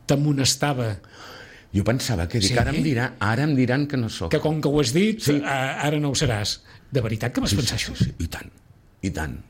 t'amonestava. Jo pensava que dic, ara em diran que no sóc. Que com que ho has dit, ara no ho seràs. De veritat que vas pensar això? Sí, i tant.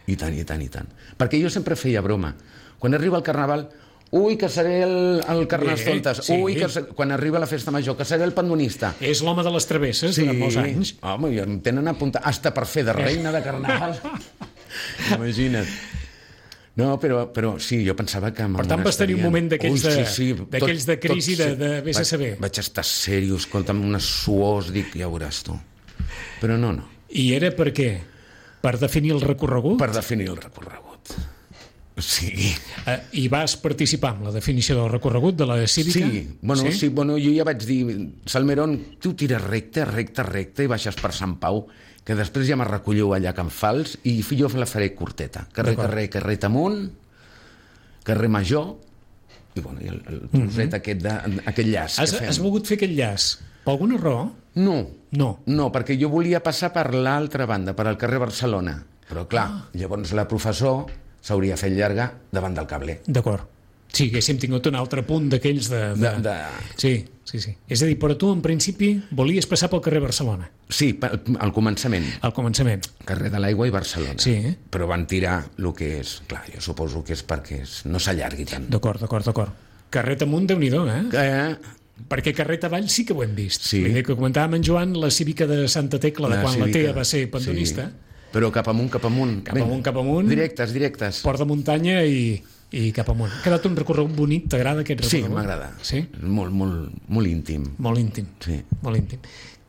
Perquè jo sempre feia broma. Quan arriba el Carnaval, que seré el Carnestoltes, quan arriba la Festa Major, que seré el pandonista. És l'home de les travesses durant molts anys. Home, ja em tenen apuntat, hasta per fer de reina de Carnaval. Imagina't. No, però sí, jo pensava que... Per tant, vas tenir un moment d'aquells de crisi de vés a saber. Vaig estar seriós, escolta'm, unes suors, dic, ja veuràs tu. Però no. I era per què? Per definir el recorregut? Per definir el recorregut. Sí. I vas participar en la definició del recorregut de la cívica? Sí, jo ja vaig dir, Salmerón, tu tires recte i baixes per Sant Pau, que després ja me recolliu allà a Can Fals i jo la faré curteta. Carrer amunt, carrer Major, i el trosset aquest llaç. Has volgut fer aquest llaç? Per alguna raó? No, perquè jo volia passar per l'altra banda, per al carrer Barcelona. Però clar, llavors la professor s'hauria fet llarga davant del cable. D'acord. Sí, haguéssim tingut un altre punt d'aquells de... Sí. És a dir, però tu en principi volies passar pel carrer Barcelona. Sí, al començament. Al començament. Carrer de l'Aigua i Barcelona. Sí. Però van tirar el que és... Clar, jo suposo que és perquè no s'allargui tant. D'acord. Carret amunt, Déu-n'hi-do, Perquè carret avall sí que ho hem vist. Sí. Vull dir que comentàvem en Joan la cívica de Santa Tecla, de quan la Tea va ser pandonista. Sí. Però cap amunt. Cap amunt. Directes. Port de muntanya i cap amunt. Ha quedat un recorregut bonic, t'agrada aquest recorregut? Sí, m'agrada. Sí? Molt íntim. Molt íntim. Sí. Molt íntim.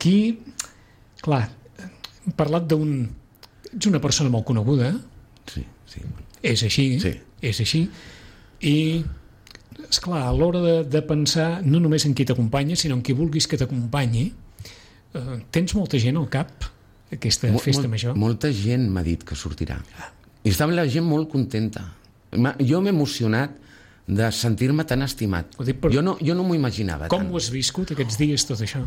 Clar, hem parlat Ets una persona molt coneguda. Sí. És així. Sí. És així. I, esclar, a l'hora de pensar no només en qui t'acompanya, sinó en qui vulguis que t'acompanyi, tens molta gent al cap aquesta festa major? Molta gent m'ha dit que sortirà. I estava la gent molt contenta. Jo m'he emocionat de sentir-me tan estimat. Jo no m'ho imaginava tant. Com ho has viscut aquests dies, tot això?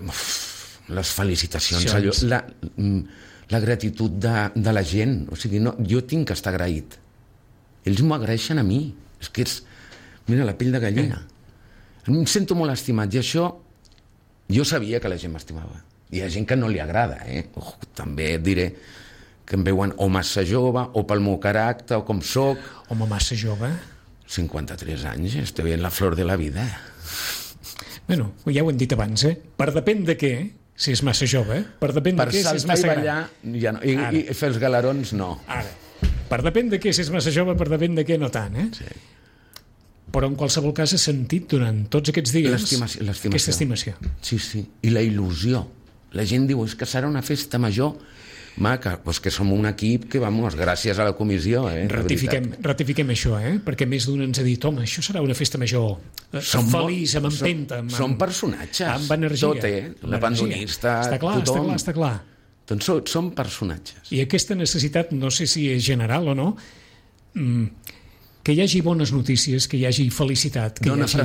Les felicitacions, la gratitud de la gent. O sigui, jo tinc que estar agraït. Ells m'ho agraeixen a mi. És que mira, la pell de gallina. Em sento molt estimat i això jo sabia que la gent m'estimava. Hi ha gent que no li agrada, també et diré que em veuen o massa jove, o pel meu caràcter, o com soc. Home, massa jove? 53 anys, estoy en la flor de la vida. Bueno, ja ho hem dit abans, Per depèn de què, si és massa jove, per depèn de què, si és massa gran. Per saltar i ballar, ja no. I fer els galarons, no. Ara, per depèn de què, si és massa jove, per depèn de què, no tant, Sí. Però en qualsevol cas has sentit durant tots aquests dies aquesta estimació. Sí. I la il·lusió. La gent diu, és que serà una festa major maca, doncs que som un equip que, vamos, gràcies a la comissió, Ratifiquem això, perquè més d'un ens ha dit, home, això serà una festa major feliç, amb empenta. Són personatges. Amb energia. Tot, la pandonista, tothom. Està clar. Doncs són personatges. I aquesta necessitat, no sé si és general o no, que hi hagi bones notícies, que hi hagi felicitat.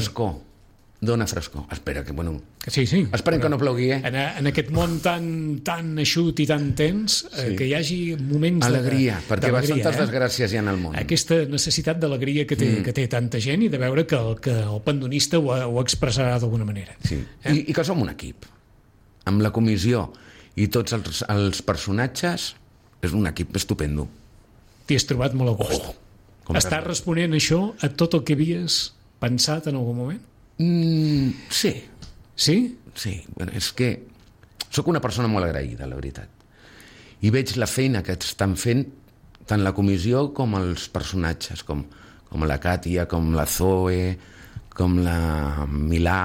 Dóna frescor. Espera que, Sí. Esperem que no plogui, En aquest món tan eixut i tan tens, que hi hagi moments d'alegria, perquè bastantes desgràcies hi ha en el món. Aquesta necessitat d'alegria que té tanta gent i de veure que el pandonista ho expressarà d'alguna manera. Sí. I que som un equip. Amb la comissió i tots els personatges, és un equip estupendo. T'hi has trobat molt a gust. Estàs responent això a tot el que havies pensat en algun moment? Sí. Sí? Sí, és que sóc una persona molt agraïda, la veritat. I veig la feina que estan fent tant la comissió com els personatges, com la Càtia, com la Zoe, com la Milà.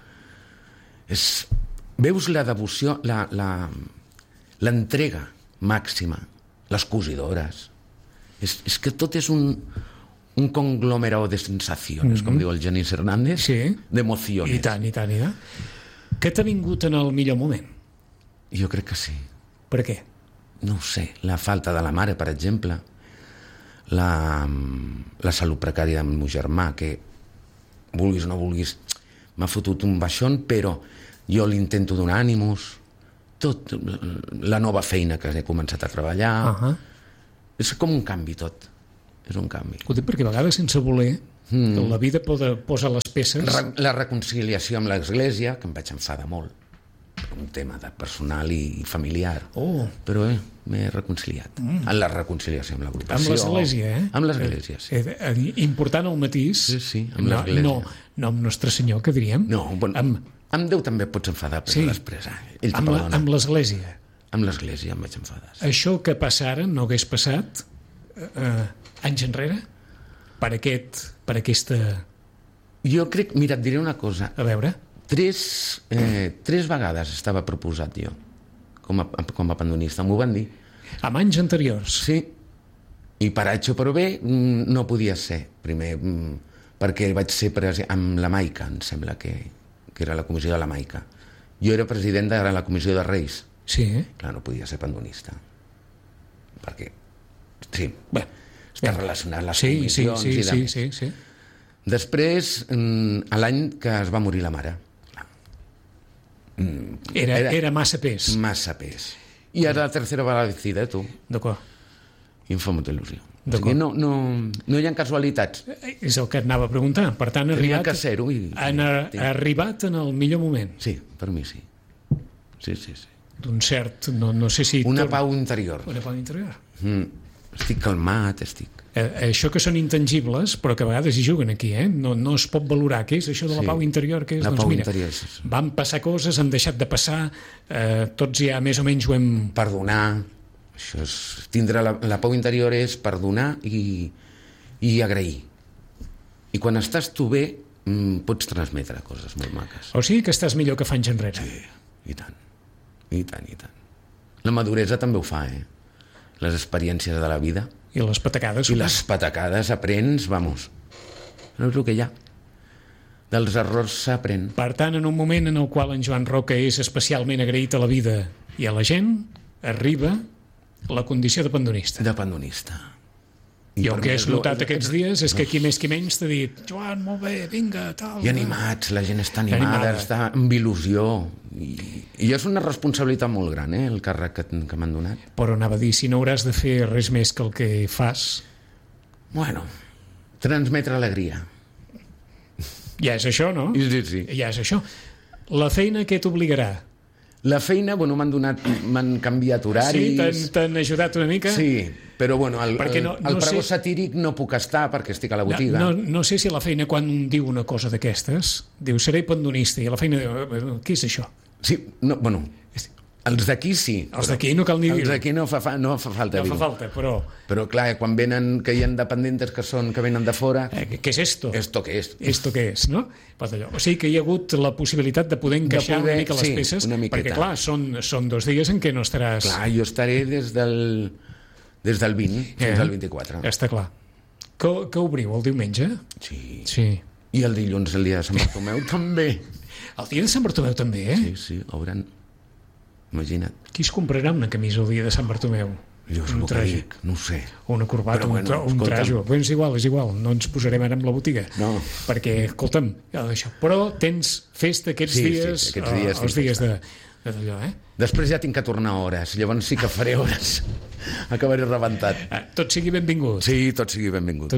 Veus la devoció, l'entrega màxima, les cosidores. És que tot és un conglomerado de sensacions, com diu el Genís Hernández, d'emocions. I tant. Què t'ha vingut en el millor moment? Jo crec que sí. Per què? No ho sé, la falta de la mare, per exemple, la salut precària del meu germà, que vulguis o no vulguis m'ha fotut un baixón, però jo li intento donar ànims, tot, la nova feina que he començat a treballar. És com un canvi tot. És un canvi. Ho dic perquè a vegades sense voler La vida posa les peces... La reconciliació amb l'Església, que em vaig enfadar molt, per un tema de personal i familiar, però m'he reconciliat. En la reconciliació amb l'agrupació. Amb l'Església, Amb l'Església, sí. Important el matís. Sí, amb l'Església. No amb Nostre Senyor, que diríem. No, amb Déu també pots enfadar, però després ell t'ho perdona. Amb l'Església. Amb l'Església em vaig enfadar. Sí. Això que passa ara no hagués passat anys enrere? Per aquesta... Jo crec, mira, et diré una cosa. A veure... Tres vegades estava proposat jo com a pandonista, m'ho van dir. Amb anys anteriors? Sí, i per H o per B no podia ser. Primer, perquè vaig ser amb la Maica, em sembla que era la comissió de la Maica. Jo era president de la comissió de Reis. Sí. Clar, no podia ser pandonista. Perquè, sí, està relacionat les comissions. Sí. Després, a l'any que es va morir la mare. Era massa pes. Massa pes. I ara la tercera va la decidida, tu. D'acord. I em fa molta il·lusió. O sigui, no hi ha casualitats. És el que et anava a preguntar. Per tant, han arribat en el millor moment. Sí, per mi sí. Sí. D'un cert... No sé si... Una pau interior. Una pau interior. Estic calmat, Això que són intangibles, però que a vegades hi juguen aquí, no es pot valorar. Què és això de la pau interior? Què és? La pau interior. Van passar coses, han deixat de passar, tots ja més o menys ho hem... Perdonar, això és... Tindre la pau interior és perdonar i agrair. I quan estàs tu bé, pots transmetre coses molt maques. O sigui que estàs millor que fa anys enrere. Sí, i tant. La maduresa també ho fa, Les experiències de la vida. I les patacades. I les patacades aprens, vamos. No és el que hi ha. Dels errors s'aprèn. Per tant, en un moment en el qual en Joan Roca és especialment agraït a la vida i a la gent, arriba la condició de pandonista. De pandonista. Jo el que he notat aquests dies és que qui més qui menys t'ha dit Joan, molt bé, vinga, tal... I animats, la gent està animada, està amb il·lusió. I és una responsabilitat molt gran, el càrrec que m'han donat. Però anava a dir, si no hauràs de fer res més que el que fas... Bueno, transmetre alegria. Ja és això, no? Sí. Ja és això. La feina què t'obligarà? La feina, m'han canviat horaris... Sí, t'han ajudat una mica? Sí, però el pregó satíric no puc estar perquè estic a la botiga. No sé si la feina, quan un diu una cosa d'aquestes, diu, seré pandonista, i a la feina diu, què és això? Sí, els d'aquí sí. Els d'aquí no cal ni dir-ho. Els d'aquí no fa falta dir-ho. No fa falta, però... Però clar, quan venen, que hi ha dependentes que venen de fora... Què és esto? Esto què és? Esto què és, no? O sigui que hi ha hagut la possibilitat de poder encaixar una mica les peces, perquè clar, són 2 dies en què no estaràs... Clar, jo estaré des del 20 fins al 24. Està clar. Que obriu el diumenge? Sí. I el dilluns, el dia de Sant Bartomeu, també. El dia de Sant Bartomeu també, Sí, obren... Imagina't. Qui es comprarà una camisa el dia de Sant Bartomeu? Jo és el que dic, no ho sé. Una corbata, un trajo. És igual, no ens posarem ara amb la botiga. No. Perquè, escolta'm, això. Però tens festa aquests dies, els dies d'allò, Després ja tinc que tornar hores, llavors sí que faré hores. Acabaré rebentat. Tot sigui benvingut. Sí, tot sigui benvingut.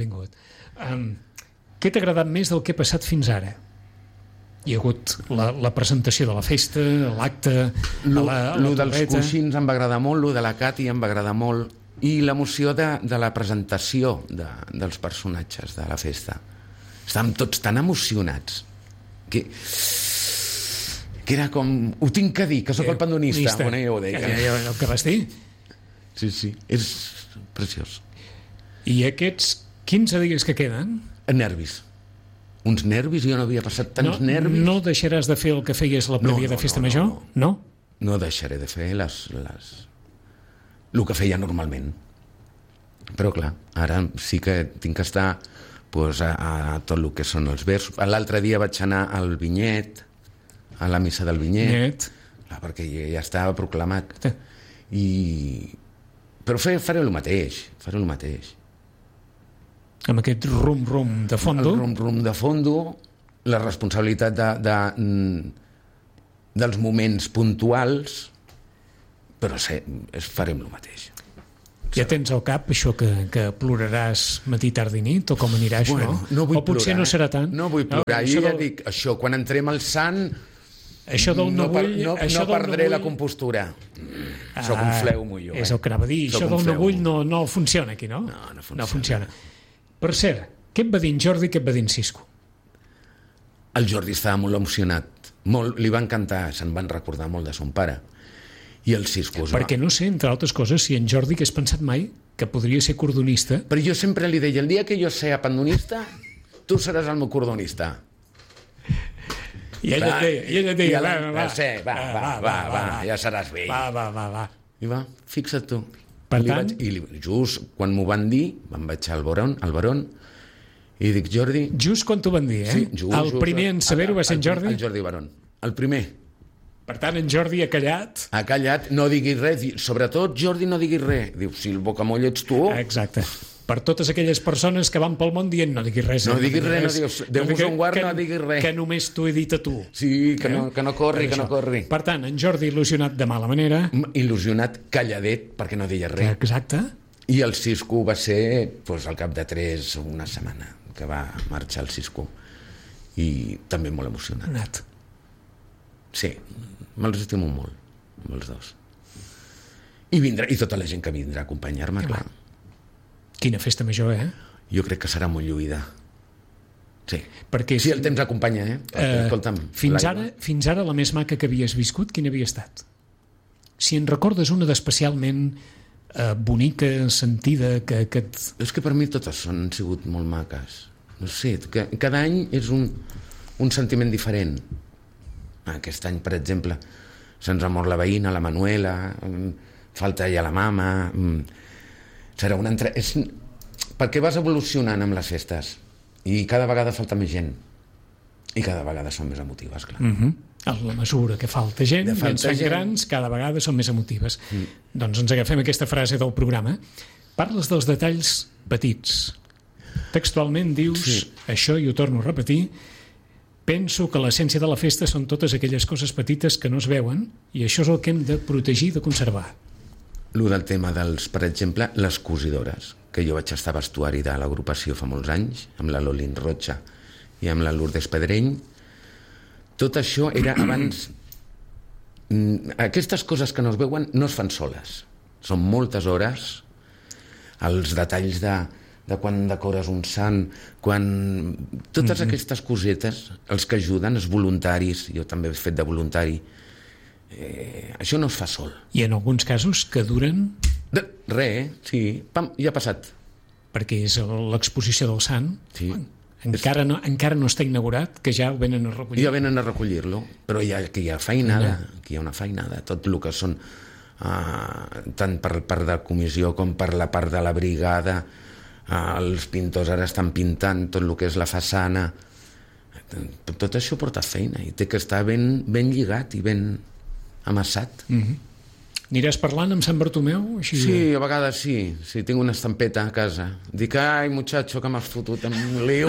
Què t'ha agradat més del que ha passat fins ara? Hi ha hagut la presentació de la festa, l'acte... Lo dels coixins em va agradar molt, lo de la Cati em va agradar molt, i l'emoció de la presentació dels personatges de la festa. Estàvem tots tan emocionats que era com... Ho tinc que dir, que sóc el pandonista. Ja ho deia. El que vas dir. Sí, és preciós. I aquests 15 dies que queden... Nervis. Uns nervis, jo no havia passat tants nervis. No deixaràs de fer el que feies la prèvia de festa major? No? No deixaré de fer el que feia normalment. Però clar, ara sí que tinc que estar a tot el que són els versos. L'altre dia vaig anar al Vinyet, a la missa del Vinyet, perquè ja estava proclamat. Però faré el mateix. Amb aquest rum-rum de fondo. El rum-rum de fondo, la responsabilitat dels moments puntuals, però farem el mateix. Ja tens al cap això que ploraràs matí, tarda i nit, o com anirà això? No vull o potser plorar, no serà tant. No vull plorar, jo ja dic, això, quan entrem al sant, això del no vull... No perdré la compostura. Soc un fleu mullo. És el que anava a dir, això del no vull no funciona aquí, no? No funciona. Per cert, què et va dir en Jordi, què et va dir en Cisco? El Jordi estava molt emocionat, li va encantar, se'n van recordar molt de son pare. I el Cisco... Perquè no sé, entre altres coses, si en Jordi que has pensat mai que podria ser cordonista... Però jo sempre li deia, el dia que jo sea pandonista, tu seràs el meu cordonista. I ella et deia, va, ja seràs vell. Va. I va, fixa't tu. Per tant... Just quan m'ho van dir, me'n vaig al Barón, i dic, Jordi... Just quan t'ho van dir, eh? Sí, el primer en saber-ho va ser en Jordi? El Jordi Barón, el primer. Per tant, en Jordi ha callat. Ha callat, no diguis res. Sobretot, Jordi, no diguis res. Diu, si el bocamoll ets tu... Exacte. Per totes aquelles persones que van pel món dient no diguis res. No diguis res, Déu-nos en guard, no diguis res. Que només t'ho he dit a tu. Sí, que no corri, que no corri. Per tant, en Jordi il·lusionat de mala manera. Il·lusionat, calladet, perquè no digués res. Exacte. I el Cisco va ser, doncs, al cap de 3 o una setmana que va marxar el Cisco. I també molt emocionat. Sí, me'ls estimo molt, amb els dos. I tota la gent que vindrà a acompanyar-me, clar. Quina festa major, eh? Jo crec que serà molt lluïda. Sí. Perquè si el temps acompanya, eh? Perquè, escolta'm, fins ara la més maca que havies viscut, quina havia estat? Si en recordes una d'especialment bonica, sentida, que... És que per mi totes han sigut molt maques. No sé, cada any és un sentiment diferent. Aquest any, per exemple, se'ns ha mort la veïna, la Manuela, falta ja la mama... Serà una perquè vas evolucionant amb les festes i cada vegada falta més gent i cada vegada són més emotives, clar. A la mesura que falta gent i ens fan grans, cada vegada són més emotives. Doncs ens agafem aquesta frase del programa. Parles dels detalls petits. Textualment dius, això i ho torno a repetir, penso que l'essència de la festa són totes aquelles coses petites que no es veuen i això és el que hem de protegir i de conservar. Lo del tema dels, per exemple, les cosidores, que jo vaig estar a vestuari de l'agrupació fa molts anys, amb la Lolín Rocha i amb la Lourdes Pedreny. Tot això era abans... Aquestes coses que no es veuen no es fan soles. Són moltes hores, els detalls de quan decores un sant, quan... Totes aquestes cosetes, els que ajuden, els voluntaris, jo també he fet de voluntari, això no es fa sol. I en alguns casos que duren... sí. Pam, ja ha passat. Perquè és l'exposició del sant. Sí. Encara no està inaugurat, que ja ho venen a recollir. Ja venen a recollir-lo, però hi ha feinada, que hi ha una feinada. Tot el que són, tant per part de la comissió com per la part de la brigada, els pintors ara estan pintant tot el que és la façana. Tot això porta feina i té que estar ben lligat i ben amassat. Aniràs parlant amb Sant Bartomeu? Així sí, a vegades sí. Si tinc una estampeta a casa. Dic, ai, muchacho, que m'has fotut en un lío.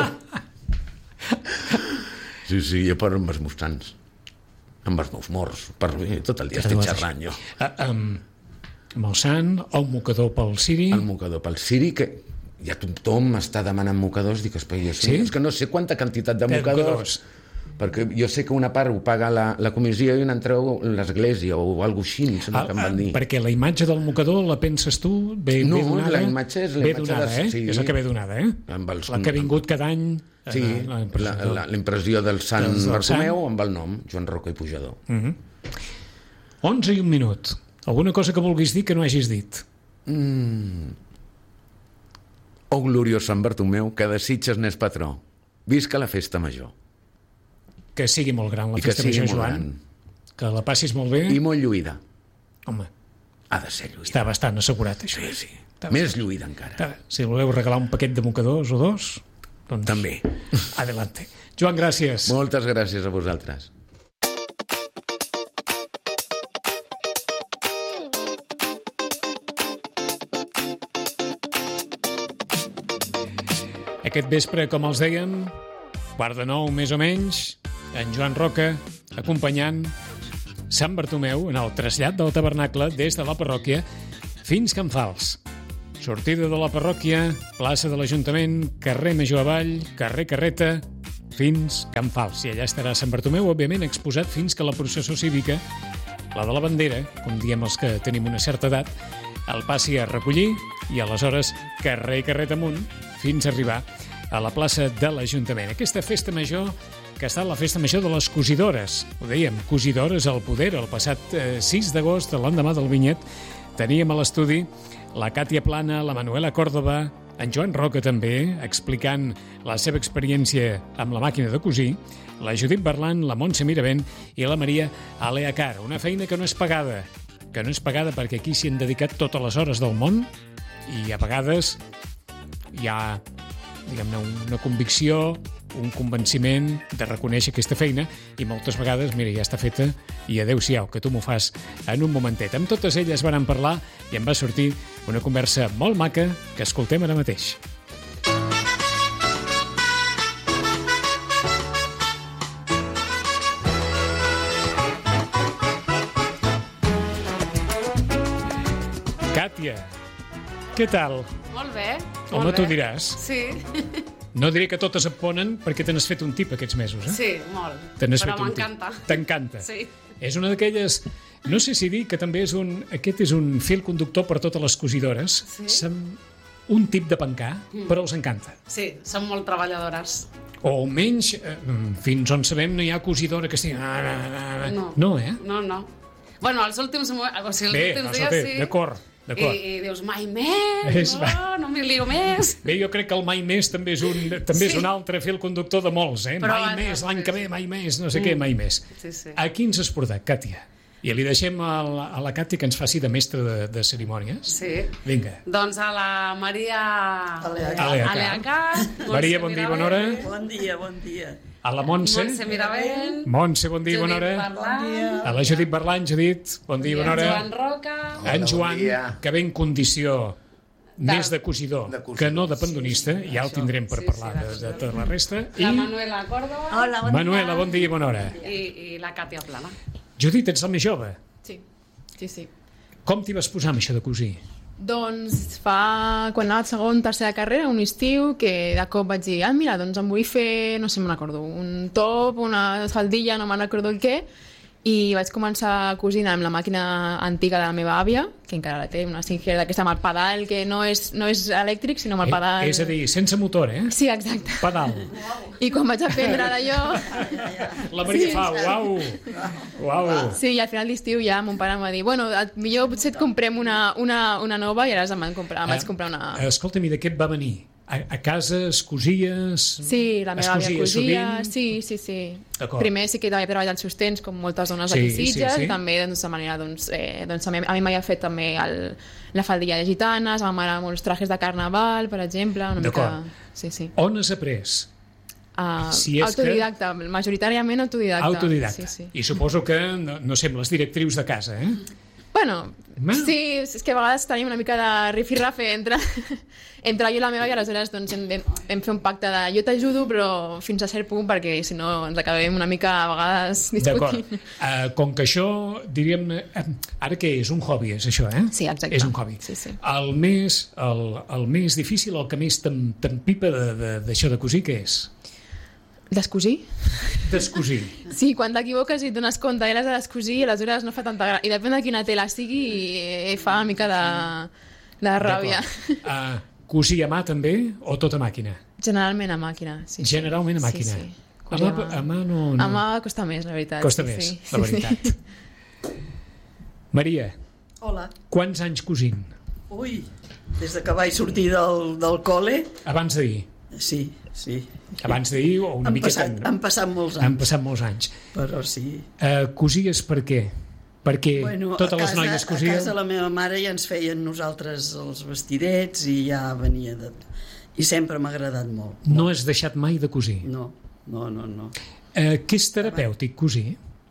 Sí, jo parlo amb els meus sants. Amb els meus morts. Tot el dia estic xerrant, jo. Amb el sant, el mocador pel ciri... El mocador pel ciri, que ja tothom m'està demanant mocadors. Dic, és que no sé quanta quantitat de mocadors... Perquè jo sé que una part ho paga la comissió i una altra l'església o alguna cosa així, que em van dir. Perquè la imatge del mocador la penses tu? Ve donada? La imatge és la imatge donada, sí. És la que ve donada, eh? La que ha vingut cada any... Sí, la impressió del Sant Bartomeu amb el nom, Joan Roca i Pujador. 11 i 1 minut. Alguna cosa que vulguis dir que no hagis dit? Oh, gloriós Sant Bartomeu, que de Sitges n'és patró. Visca la festa major. Que sigui molt gran la festa major, Joan. Que la passis molt bé. I molt lluïda. Home. Ha de ser lluïda. Està bastant assegurat, això. Sí. Més lluïda encara. Si voleu regalar un paquet de mocadors o dos, doncs... També. Adelante. Joan, gràcies. Moltes gràcies a vosaltres. Aquest vespre, com els dèiem, 8:45, més o menys, en Joan Roca, acompanyant Sant Bartomeu en el trasllat del tabernacle des de la parròquia fins Can Fals. sortida de la parròquia, plaça de l'Ajuntament, carrer Major Avall, carrer Carreta, fins Can Fals. I allà estarà Sant Bartomeu, òbviament, exposat fins que la processó cívica, la de la bandera, com diem els que tenim una certa edat, el passi a recollir i aleshores carrer Carreta amunt fins a arribar a la plaça de l'Ajuntament. Aquesta festa major que ha estat la festa major de les cosidores. Ho dèiem, cosidores al poder. El passat 6 d'agost, l'endemà del Vinyet, teníem a l'estudi la Càtia Plana, la Manuela Còrdova, en Joan Roca també, explicant la seva experiència amb la màquina de cosir, la Judit Berlan, la Montse Miravent i la Maria Aleacar. Una feina que no és pagada, perquè aquí s'hi han dedicat totes les hores del món i a vegades hi ha, diguem-ne, una convicció, un convenciment de reconèixer aquesta feina i moltes vegades, mira, ja està feta i adeu-siau, que tu m'ho fas en un momentet. Amb totes elles varen parlar i em va sortir una conversa molt maca que escoltem ara mateix. Càtia, què tal? Molt bé. Home, tu diràs. Sí. No diré que totes et ponen perquè te n'has fet un tip aquests mesos, eh? Sí, molt. Però m'encanta. T'encanta. Sí. És una d'aquelles... No sé si dir que també aquest és un fil conductor per totes les cosidores. Sí. Són un tip de pencar, però els encanta. Sí, són molt treballadores. O almenys, fins on sabem, no hi ha cosidora que estigui... No. No, eh? No. Bueno, els últims dies sí. D'acord. I dius, mai més, no m'hi lio més. Bé, jo crec que el mai més també és un altre fil conductor de molts, eh? Però mai més, l'any que ve, mai més, no sé què, mai més. Sí. A qui ens has portat, Càtia? I li deixem a la Càtia que ens faci de mestra de cerimònies. Sí. Vinga. Doncs a la Maria Aleacar. Maria, bon dia i bona hora. Bon dia. A la Montse. Miravent. Montse, bon dia i bona hora. Bon dia. A la Judit Berlan, Judit, bon dia i bona hora. Joan Roca. En Joan, que ve en condició més de cosidor que no de pendonista, ja el tindrem per parlar de tota la resta. La Manuela Còrdova. Hola, bon dia. Manuela, bon dia i bona hora. I la Càtia Plana. Judit, ets la més jove. Sí. Com t'hi vas posar amb això de cosir? Doncs quan anava a segon, tercera carrera, un estiu, que de cop vaig dir, mira, doncs em vull fer, no sé, me'n recordo, un top, una faldilla, no me'n recordo el què, i vaig començar a cosir amb la màquina antiga de la meva àvia, que encara la té, una Singer d'aquesta amb el pedal, que no és elèctric, sinó amb el pedal... És a dir, sense motor, eh? Sí, exacte. Pedal. I quan vaig aprendre d'allò... La Maria fa, uau. Sí, i al final d'estiu ja mon pare em va dir, bueno, millor potser et comprem una nova, i ara em vaig comprar una... Escolta'm, i de què et va venir? A casa es cosies? Sí, la meva àvia cosia, sí. Primer sí que havia treballat als sostens, com moltes dones aquí a Sitges, i també de manera, a mi m'havia fet també la faldilla de gitanes, a ma mare molts trajes de carnaval, per exemple, una mica... Sí. On has après? Autodidacta, majoritàriament autodidacta. Sí. I suposo que no sembles directrius de casa, eh? Bueno, sí, és que a vegades tenim una mica de rifirrafe entre jo i la meva, i aleshores doncs, hem fet un pacte de jo t'ajudo, però fins a cert punt, perquè si no ens acabem una mica a vegades discutint. D'acord. Com que això, diríem, ara què és? Un hobby, és això, eh? Sí, exacte. És un hobby. Sí. El més difícil, el que més t'empipa d'això de cosir, què és? Descosir? Descosir. Sí, quan t'equivoques i et dones compte i l'has de descosir, aleshores no fa tanta gràcia. I depèn de quina tela sigui, fa una mica de ràbia. Cosir a mà també o tot a màquina? Generalment a màquina, sí. Generalment a màquina? Sí. A mà no... A mà costa més, la veritat. Costa més, la veritat. Maria. Hola. Quants anys cosint? Ui, des que vaig sortir del col·le... Abans d'ahir? Sí. Abans d'ahir o una mica... Han passat molts anys. Han passat molts anys. Però sí. Cosies per què? Perquè totes les noies cosien... A casa la meva mare ja ens feien nosaltres els vestidets i ja venia de... I sempre m'ha agradat molt. No has deixat mai de cosir? No. Què és terapèutic, cosir?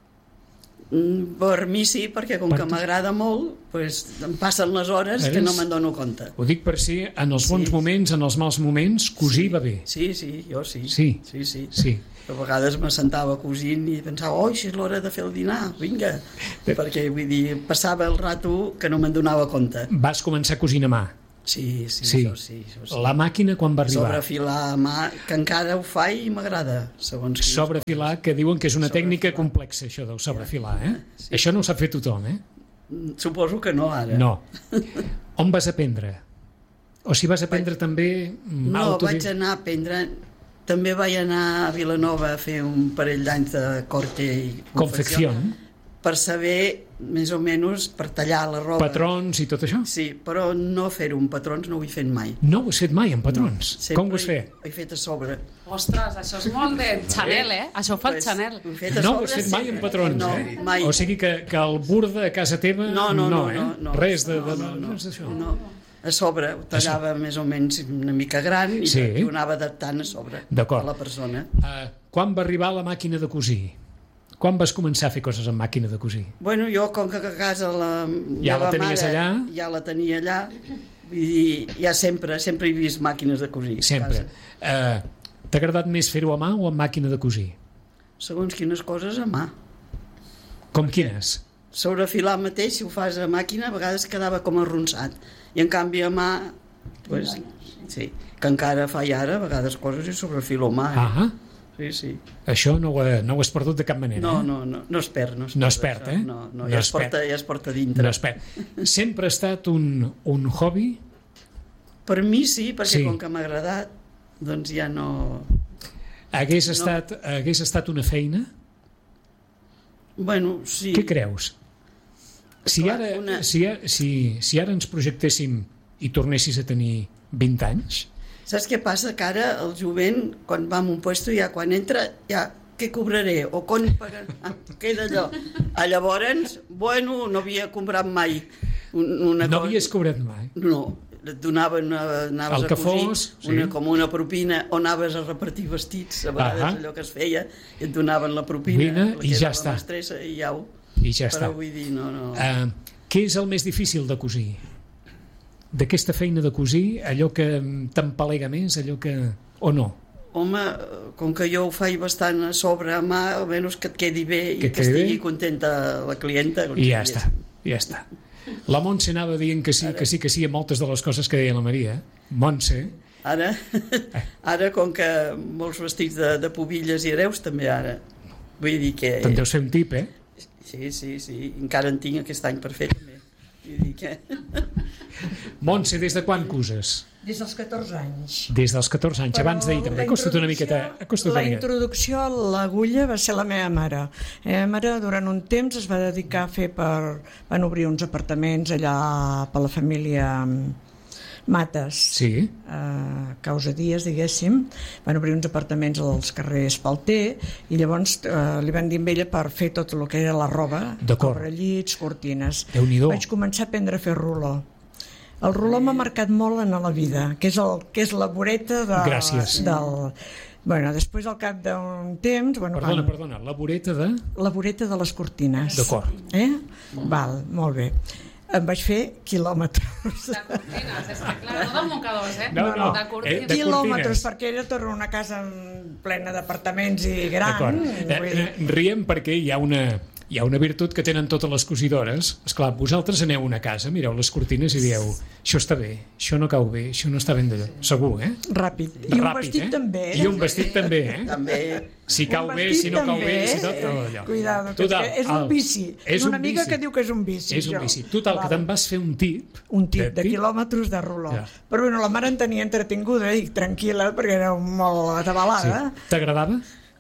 Per mi sí, perquè com que m'agrada molt, pues, em passen les hores que no me'n dono compte. Ho dic per si en els bons moments, en els mals moments, cosir va bé. Sí, jo sí. Sí. A vegades me sentava cosint i pensava, si és l'hora de fer el dinar, vinga. Perquè, vull dir, passava el rato que no me'n donava compte. Vas començar cosint a mà? Sí, això sí. La màquina quan va arribar? Sobrefilar a mà, que encara ho fa i m'agrada, segons quines Sobrefilar, que diuen que és una tècnica complexa, això del sobrefilar, Sí. Això no ho sap fer tothom, Suposo que no, ara. No. On vas aprendre? O si vas aprendre també... No, vaig anar a aprendre... També vaig anar a Vilanova a fer un parell d'anys de corte i confecció. Per saber, més o menys, per tallar la roba. Patrons i tot això? Sí, però no fer-ho amb patrons no ho he fet mai. No ho has fet mai amb patrons? No, com ho has fet? Ho he fet a sobre. Ostres, això és molt de Chanel, Això ho fa el Chanel. No ho has fet mai amb patrons, no, mai. O sigui que el burda a casa teva... No. Res de... No. A sobre, ho tallava més o menys una mica gran i ho anava adaptant a sobre a la persona. Quan va arribar la màquina de cosir? Quan vas començar a fer coses amb màquina de cosir? Bueno, jo, com que a casa ja la tenies allà? Ja la tenia allà, i ja sempre he vist màquines de cosir. Sempre. T'ha agradat més fer-ho a mà o amb màquina de cosir? Segons quines coses, a mà. Com quines? Sobrefilar mateix, si ho fas a màquina, a vegades quedava com arronsat. I en canvi a mà, pues, sí, que encara fa ara, a vegades coses i sobrefilo a mà. Sí. Això no ho has perdut de cap manera. No es perd. No es perd, ja es porta dintre. No es perd. Sempre ha estat un hobby? Per mi sí, perquè com que m'ha agradat, doncs ja no... Hagués estat una feina? Bueno, sí. Què creus? Si ara ens projectéssim i tornessis a tenir 20 anys... Saps què passa? Que ara el jovent, quan va a un puesto, ja quan entra, ja què cobraré? O com paguen? Queda allò. Llavors, bueno, no havia comprat mai una cosa. No havies cobrat mai? No, et donaven, anaves a cosir com una propina, o anaves a repartir vestits, a vegades allò que es feia, i et donaven la propina, i ja està. I ja ho... I ja està. Però vull dir, no. Què és el més difícil de cosir? D'aquesta feina de cosir, allò que t'empalega més, allò que... o no? Home, com que jo ho faig bastant a sobre a mà, almenys que et quedi bé i que estigui contenta la clienta. I ja està. La Montse anava dient que sí a moltes de les coses que deia la Maria. Montse. Ara, com que molts vestits de pubilles i hereus, també ara. Vull dir que... Te'n deus fer un tip, Sí. Encara en tinc aquest any per fer, també. Vull dir que... Montse, des de quan coses? Des dels 14 anys. Des dels 14 anys, abans d'ahir també. Acosta't una miqueta. La introducció a l'agulla va ser la meva mare. La meva mare durant un temps es va dedicar a fer van obrir uns apartaments allà per la família Mates, Causa Dies, diguéssim. Van obrir uns apartaments als carrers Palter i llavors li van dir amb ella per fer tot el que era la roba, cobrellits, cortines. Vaig començar a aprendre a fer ruló. El ruló m'ha marcat molt en la vida, que és la voreta Gràcies. Bueno, després al cap d'un temps... Perdona, la voreta de... La voreta de les cortines. D'acord. Val, molt bé. Em vaig fer quilòmetres. De cortines, és que clar, no de mocadors, No. De cortines. Quilòmetres, perquè era tota una casa plena d'apartaments i gran. Riem perquè hi ha una virtut que tenen totes les cosidores. Esclar, vosaltres aneu a una casa, mireu les cortines i dieu, això està bé, això no cau bé, això no està ben d'allò. Segur, Ràpid. I un vestit també. I un vestit també, També. Si cau bé, si no cau bé, si tot allò. Cuidado, és un vici. És una amiga que diu que és un vici. És un vici. Total, que te'n vas fer un tip. Un tip de quilòmetres de ruló. Però bueno, la mare en tenia entretinguda i tranquil·la perquè era molt atabalada. T'agradava?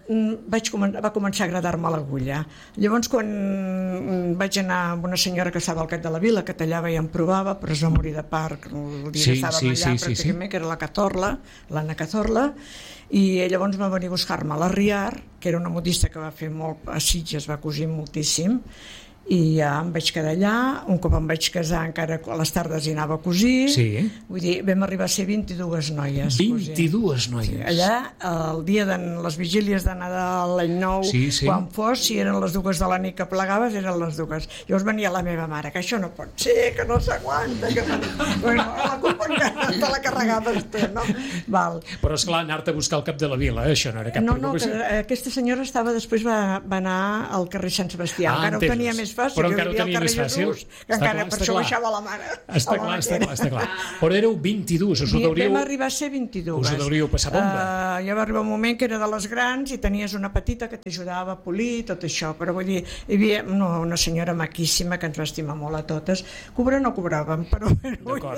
Va començar a agradar-me l'agulla. Llavors, quan vaig anar amb una senyora que estava al cap de la vila, que tallava i em provava, però es va morir de part el dia que estàvem allà pràcticament, que era l'Anna Cazorla, i llavors va venir a buscar-me a la Riar, que era una modista que va fer molt a Sitges, va cosir moltíssim, i ja em vaig quedar allà. Un cop em vaig casar, encara a les tardes hi anava a cosir. Vull dir, vam arribar a ser 22 noies. 22 noies. Allà, el dia de les vigílies de Nadal, l'any nou, quan fos, si eren les 2 de la nit que plegaves, eren les 2. Llavors venia la meva mare, que això no pot ser, que no s'aguanta, que... Bueno, la culpa encara te la carregaves tu, no? Val. Però esclar, anar-te a buscar al cap de la vila, això no era cap preocupació. No, aquesta senyora després va anar al carrer Sant Sebastià, encara ho tenia més fàcil. Però encara ho tenia més fàcil. Que encara per això baixava la mare. Està clar. Però éreu 22, Vam arribar a ser 22. Us ho deuríeu passar bomba. Ja va arribar un moment que era de les grans i tenies una petita que t'ajudava a polir tot això, però vull dir, hi havia una senyora maquíssima que ens va estimar molt a totes. Cobrar no cobràvem, però... D'acord.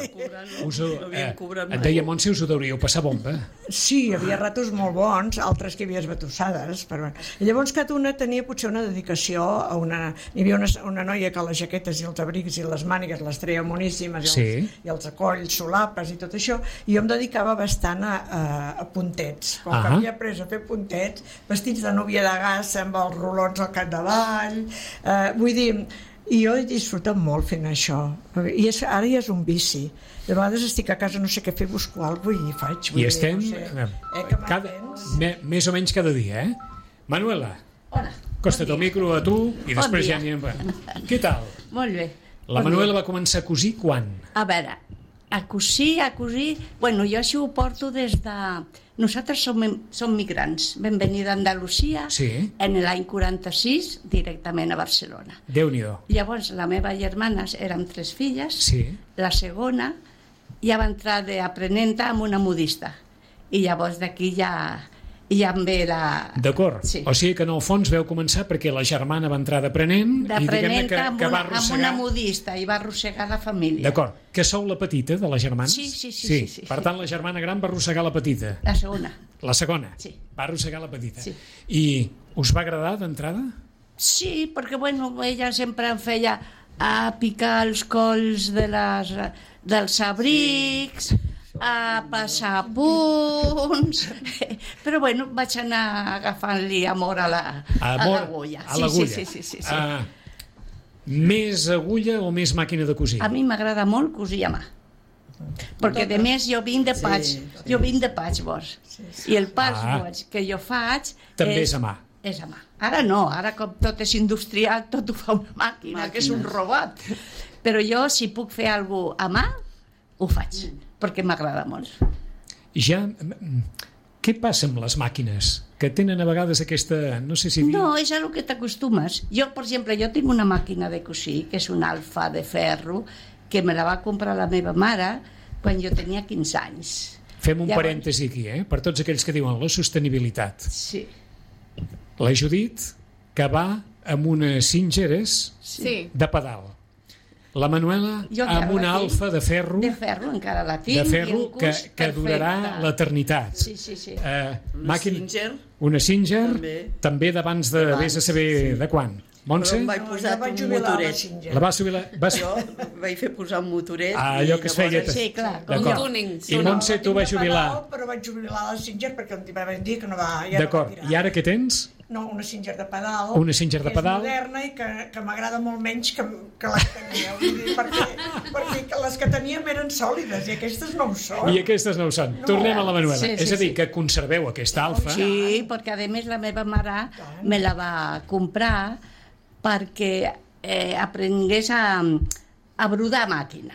Et deia, Montse, us ho deuríeu passar bomba. Sí, hi havia ratos molt bons, altres que hi havia esbatussades, però... I llavors cada una tenia potser una dedicació a una... Hi havia una noia que les jaquetes i els abrics i les mànigues les treia moníssimes i els acolls, solapes i tot això, i jo em dedicava bastant a puntets. Com que havia après a fer puntets, vestits de núvia de gassa amb els rolons al capdavall, vull dir... I jo he disfrutat molt fent això. I ara ja és un vici. De vegades estic a casa, no sé què fer, busco alguna cosa i faig. I estem més o menys cada dia, eh? Manuela, acosta't el micro a tu i després ja anirem. Què tal? Molt bé. La Manuela va començar a cosir quan? A veure, a cosir... Bueno, jo això ho porto des de... Nosaltres som migrants. Vam venir d'Andalusia en l'any 46 directament a Barcelona. Déu-n'hi-do. Llavors, la meva germana, érem 3 filles, la segona ja va entrar d'aprenenta amb una modista. I llavors d'aquí ja em ve la... D'acord. O sigui que en el fons veu començar perquè la germana va entrar d'aprenent i diguem-ne que va arrossegar... amb una modista i va arrossegar la família. D'acord. Que sou la petita de les germanes? Sí. Per tant, la germana gran va arrossegar la petita. La segona. La segona? Sí. Va arrossegar la petita. Sí. I us va agradar d'entrada? Sí, perquè ella sempre em feia a picar els cols dels abrics, a passar punts, però vaig anar agafant-li amor a l'agulla. A l'agulla. Sí. Més agulla o més màquina de cosir? A mi m'agrada molt cosir a mà, perquè a més jo vinc de patchwork, i el patchwork que jo faig també és a mà. És a mà. Ara no, ara com tot és industrial, tot ho fa una màquina, que és un robot. Però jo, si puc fer alguna cosa a mà, ho faig, perquè m'agrada molt. Què passa amb les màquines? Que tenen a vegades aquesta... No sé si dir... No, és a lo que t'acostumes. Jo, per exemple, tinc una màquina de cosir, que és una Alfa de ferro, que me la va comprar la meva mare quan jo tenia 15 anys. Fem un parèntesi aquí, per tots aquells que diuen la sostenibilitat. Sí. La Judit, que va amb unes Singeres de pedal. La Manuela amb una Alfa de ferro. De ferro, encara la tinc. De ferro que durarà l'eternitat. Sí. Una Singer, també d'abans de vés a saber de quan. Montse? Però em vaig posar un motoret. La va jubilar? Jo vaig fer posar un motoret. Allò que es feia... Sí, clar. Un túning. I Montse, tu vas jubilar? Però vaig jubilar la Singer perquè em van dir que no va... D'acord. I ara què tens? No, una Singer de pedal. Una Singer de pedal. Que és moderna i que m'agrada molt menys que les que tenia. Perquè les que teníem eren sòlides i aquestes no ho són. I aquestes no ho són. Tornem a la Manuela. És a dir, que conserveu aquesta Alfa. Sí, perquè a més la meva mare me la va comprar perquè aprengués a brodar a màquina.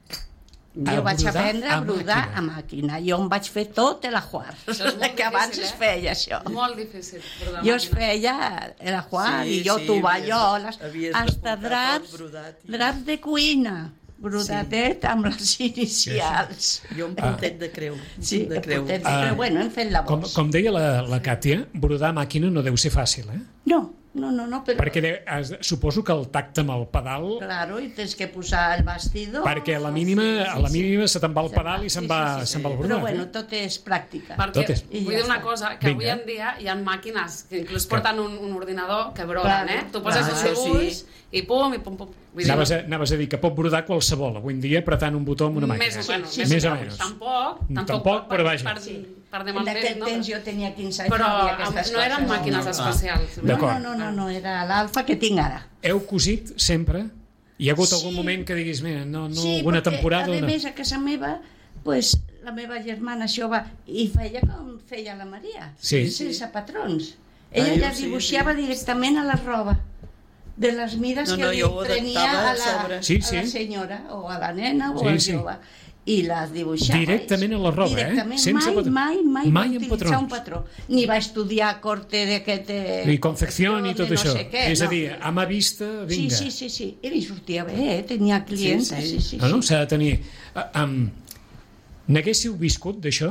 Jo vaig aprendre a brodar a màquina. Jo em vaig fer tot l'ajuar, que abans es feia això. Molt difícil brodar a màquina. Jo es feia l'ajuar i jo tovalloles, hasta draps de cuina, brodadet amb les inicials. Jo un puntet de creu. Sí, un puntet de creu. Bueno, hem fet la voz. Com deia la Càtia, brodar a màquina no deu ser fàcil, No, però... Perquè suposo que el tacte amb el pedal... Claro, i tens que posar el bastidor... Perquè a la mínima se te'n va el pedal i se'n va el brodat. Però bueno, tot és pràctica. Perquè vull dir una cosa, que avui en dia hi ha màquines que inclús porten un ordinador que broden, Tu poses els dibuix i pum, i pum, pum. Anaves a dir que pot brodar qualsevol, avui en dia apretant un botó amb una màquina. Més o menys. Tampoc, però vaja. En aquell temps jo tenia 15 anys. Però no eren màquines especials. No, era l'Alfa que tinc ara. Heu cosit sempre? Hi ha hagut algun moment que diguis, mira, alguna temporada... Sí, perquè a més a casa meva, la meva germana això va... I feia com feia la Maria, sense patrons. Ella ja dibuixava directament a la roba, de les mires que li prenia a la senyora o a la nena o al jove. i les dibuixava. Directament a la roba, directament, sense mai va utilitzar un patró. Ni va estudiar corte d'aquest... I confecció i tot això. És a dir, a mà vista, vinga. Sí. I li sortia bé, tenia clients. Sí. No, s'ha de tenir... N'haguéssiu viscut d'això?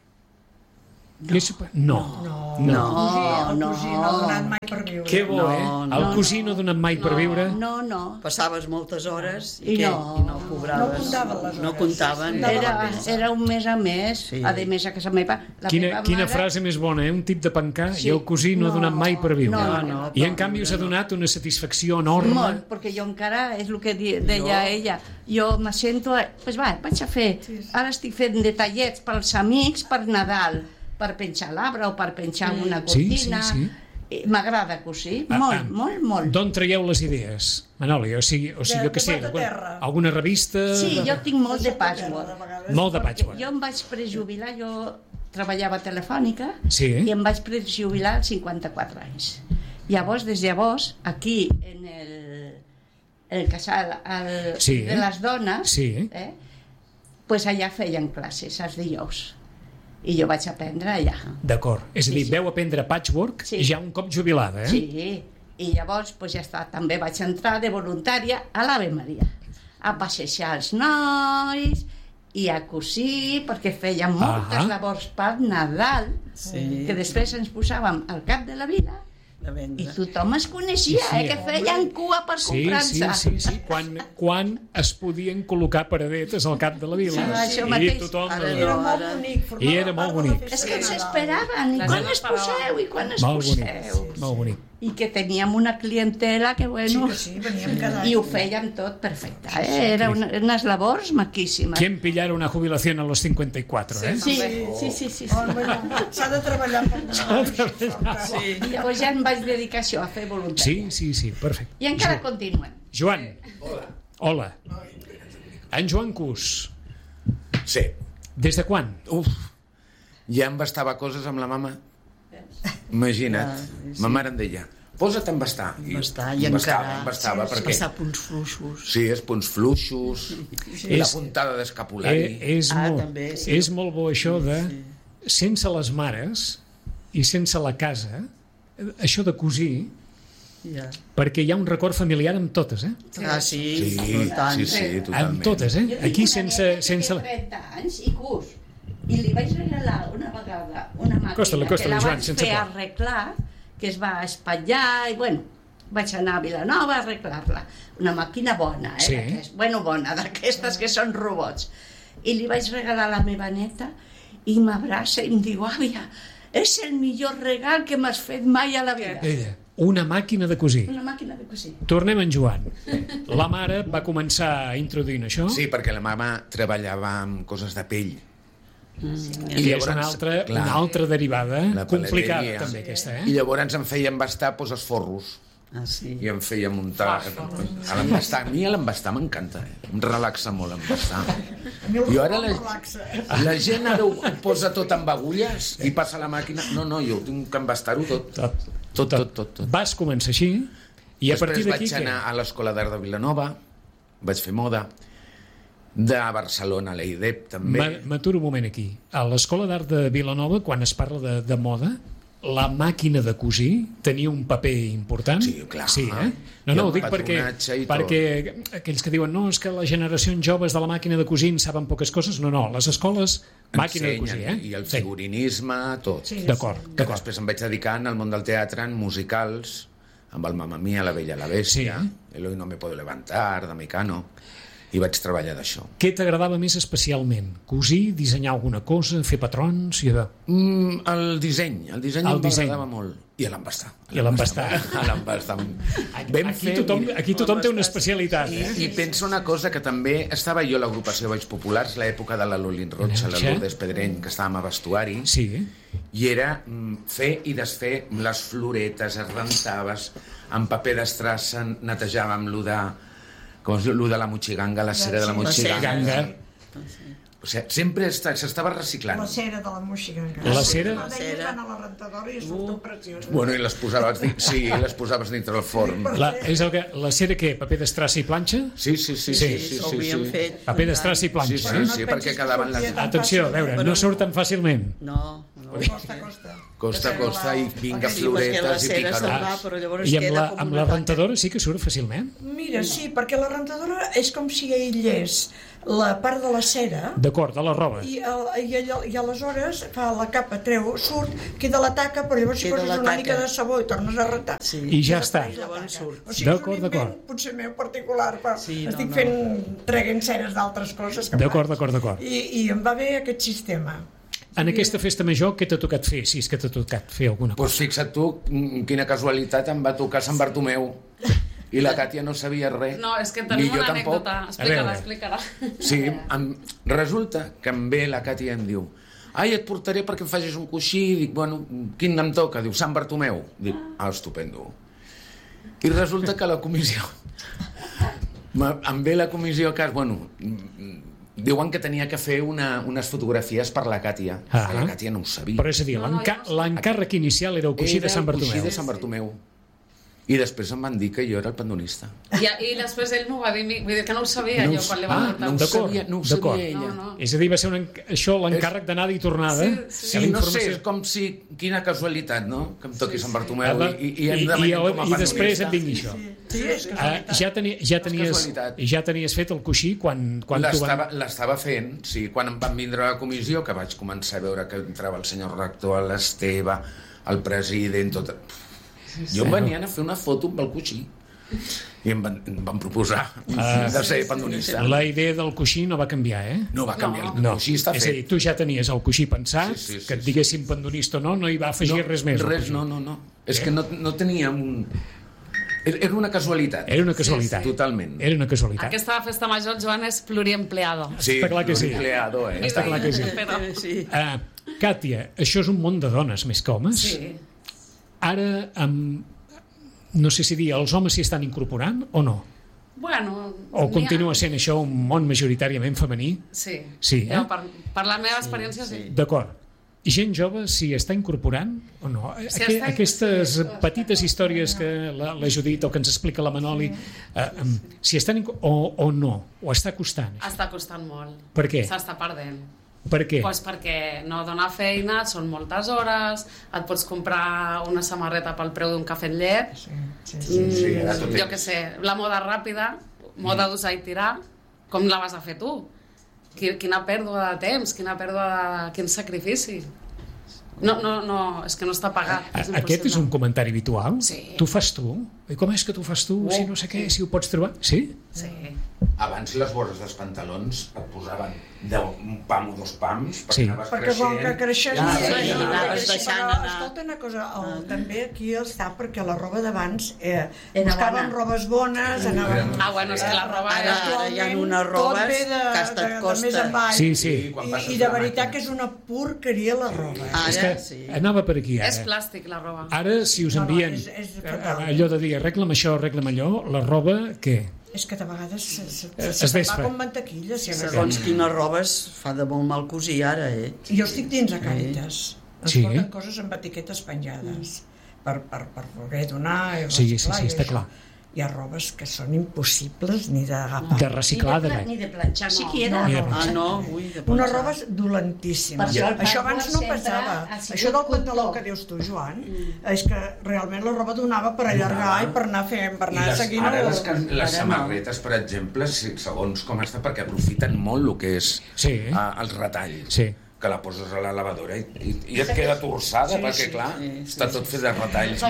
No. El cosí no ha donat mai per viure. Que bo, el cosí no ha donat mai per viure. No. Passaves moltes hores i no cobraves. No comptaven les hores. Era un mes a mes. A més, a casa meva... Quina frase més bona, un tip de pencar, i el cosí no ha donat mai per viure. I en canvi us ha donat una satisfacció enorme. Molt, perquè jo encara, és el que deia ella, jo me sento... Doncs va, vaig a fer... Ara estic fent detallets pels amics per Nadal, per penjar l'arbre o per penjar una cortina. Sí. M'agrada cosir, molt. D'on traieu les idees, Manoli? O sigui, jo què sé, alguna revista... Sí, jo tinc molt de patchwork. Molt de patchwork. Jo em vaig prejubilar, jo treballava a Telefònica i em vaig prejubilar als 54 anys. Llavors, des de llavors, aquí en el casal de les dones, pues allà feien classes els dijous. I jo vaig aprendre allà. D'acord, és a dir, veu aprendre patchwork ja un cop jubilada, Sí, i llavors pues ja està, també vaig entrar de voluntària a l'Ave Maria, a passejar els nois i a cosir, perquè fèiem moltes labors per Nadal, que després ens posàvem al cap de la vila i tothom es coneixia, que feien cua per comprar-se. Sí. Quan es podien col·locar paradetes al cap de la vila. I tothom... Era molt bonic. I era molt bonic. És que ens esperaven, i quan es poseu, i quan es poseu. Molt bonic. I que teníem una clientela que, bueno... I ho fèiem tot perfecte. Eren unes labors maquíssimes. ¿Quién pillara una jubilación a los 54? Sí. S'ha de treballar per I llavors ja em vaig dedicar a això, a fer voluntari. Sí, perfecte. I encara continuem. Joan. Hola. En Joan Cus. Sí. Des de quan? Ja em bastava coses amb la mama. Imagina't, ma mare em deia, posa't a embastar. I encara embastava, perquè... passar punts fluixos. Sí, és punts fluixos, la puntada d'escapulari. És molt bo això de, sense les mares i sense la casa, això de cosir, perquè hi ha un record familiar amb totes, Sí, totalment. Amb totes, Aquí sense... Jo tenia 30 anys i cus. I li vaig regalar una vegada una màquina que la vaig fer arreglar, que es va espatllar, i bueno, vaig anar a Vilanova a arreglar-la. Una màquina bona, bona, d'aquestes que són robots. I li vaig regalar a la meva neta i m'abraça i em diu, àvia, és el millor regal que m'has fet mai a la vida. Una màquina de cosir. Una màquina de cosir. Tornem en Joan. La mare va començar introduint això? Sí, perquè la mama treballava amb coses de pell. I llavors una altra derivada complicada també aquesta, I llavors em feia embastar els forros i em feia muntar a l'embastar. A mi l'embastar m'encanta, em relaxa molt embastar. Jo ara la gent ara ho posa tot amb agulles i passa a la màquina. No, jo tinc que embastar-ho tot. Vas començar així i a partir d'aquí després vaig anar a l'Escola d'Art de Vilanova, vaig fer moda, de Barcelona, a l'EIDEP també. M'aturo un moment aquí. A l'Escola d'Art de Vilanova, quan es parla de moda, la màquina de cosir tenia un paper important? Sí, clar. Sí, No, ho dic perquè aquells que diuen no, és que les generacions joves de la màquina de cosir saben poques coses. No, les escoles, màquina de cosir. I el figurinisme, tot. D'acord. Després em vaig dedicar al món del teatre, en musicals, amb el Mamma Mia, La Bella i la Bèstia, Eloy no me puedo levantar, de Mecano, i vaig treballar d'això. Què t'agradava més especialment? Cosir, dissenyar alguna cosa, fer patrons? El disseny m'agradava molt. I l'embastar. Aquí tothom té una especialitat. I penso una cosa, que també estava jo a l'agrupació Balls Populars, l'època de la Lolín Rocha, la Lourdes Pedreny, que estàvem a vestuari, i era fer i desfer les floretes, es rentaves, amb paper d'estrassa netejàvem lo de la motxiganga, la cera de la motxiganga. O sigui, sempre s'estava reciclant. La cera de la música. La cera? La cera. A la rentadora i surten precioses. Bueno, i les posaves dintre el forn. La cera què? Paper d'estrassa i planxa? Sí. Ho havíem fet. Paper d'estrassa i planxa. Sí, perquè quedaven les... Atenció, a veure, no surten fàcilment. No. Costa i vinga, floretes i picarons. I amb la rentadora sí que surt fàcilment? Mira, sí, perquè la rentadora és com si aïllés la part de la cera. D'acord, de la roba. I aleshores fa la capa, surt, queda la taca, però llavors si poses una mica de sabó i tornes a rentar. I ja està. O sigui, és un invent potser meu particular, però estic traient ceres d'altres coses. D'acord. I em va bé aquest sistema. En aquesta festa major, què t'ha tocat fer, si és que t'ha tocat fer alguna cosa? Doncs fixa't tu, quina casualitat, em va tocar Sant Bartomeu. I la Càtia no sabia res. No, és que tenim una anècdota. Explica-la. Sí, resulta que em ve la Càtia i em diu: ai, et portaré perquè em facis un coixí. Dic, bueno, quin em toca? Diu, Sant Bartomeu. Dic, estupendo. I resulta que la comissió... em ve la comissió que... Bueno, diuen que tenia que fer unes fotografies per la Càtia. La Càtia no ho sabia. Però és a dir, l'encàrrec inicial era el coixí de Sant Bartomeu. Era el coixí de Sant Bartomeu. I després em van dir que jo era el pandonista. I després ell m'ho va dir, vull dir que no ho sabia jo quan li va portar. No ho sabia ella. És a dir, va ser això l'encàrrec d'anada i tornada. Sí, no sé, és com si... Quina casualitat, no? Que em toqui Sant Bartomeu i després em vingui això. Ja tenies fet el coixí quan l'estava fent, sí, quan em van vindre a la comissió, que vaig començar a veure que entrava el senyor rector, l'Esteve, el president, tot... Jo em venien a fer una foto amb el coixí i em van proposar de ser pandonista. La idea del coixí no va canviar, No va canviar, el coixí està fet. És a dir, tu ja tenies el coixí pensat, que et diguessin pandonista o no, no hi va afegir res més. Res, no. És que no tenia un... Era una casualitat. Era una casualitat. Totalment. Era una casualitat. Aquesta festa major, el Joan, és pluriempleado. Sí, està clar que sí. Està clar que sí. Càtia, això és un món de dones més que homes? Sí. Ara, no sé si dir, els homes s'hi estan incorporant o no? Bueno... O continua sent això un món majoritàriament femení? Sí. Per la meva experiència, sí. D'acord. I gent jove s'hi està incorporant o no? Aquestes petites històries que la Judit o que ens explica la Manoli, s'hi estan o no? O està costant? Està costant molt. Per què? S'està perdent. Per què? Pues perquè no dona feina, són moltes hores, et pots comprar una samarreta pel preu d'un cafè amb llet. Jo què sé, la moda ràpida, moda d'usar i tirar, com la vas a fer tu? Quina pèrdua de temps, quin sacrifici. No, és que no està pagat. Aquest és un comentari habitual? Sí. Tu fas tu? I com és que tu fas tu? Si no sé què, si ho pots trobar? Sí? Sí. Abans les vores dels pantalons et posaven un pam o dos pams perquè com que creixés anaves deixant anar. Escolta una cosa, també aquí està perquè la roba d'abans buscaven robes bones, anaven... Bueno, és que la roba ara hi ha unes robes que hasta et costa. Sí. I de veritat que és una porqueria la roba. És que anava per aquí ara. És plàstic la roba. Ara si us envien allò de dir arregla'm això, arregla'm allò, la roba què? És que de vegades se va com mantequilla. Segons quines robes fa de molt mal cosir ara, Jo estic dins a Càritas. Ens porten coses amb etiquetes penjades per poder donar i reciclar. Sí, està clar. Hi ha robes que són impossibles ni d'agafar. De reciclar, ni de planxar, siquiera. Unes robes dolentíssimes. Això abans no passava. Això del pantaló que dius tu, Joan, és que realment la roba donava per allargar i per anar seguint... Ara les samarretes, per exemple, segons com està, perquè aprofiten molt el que és els retalls. Que la poses a la lavadora i et queda torçada, perquè clar, està tot fet de retalls.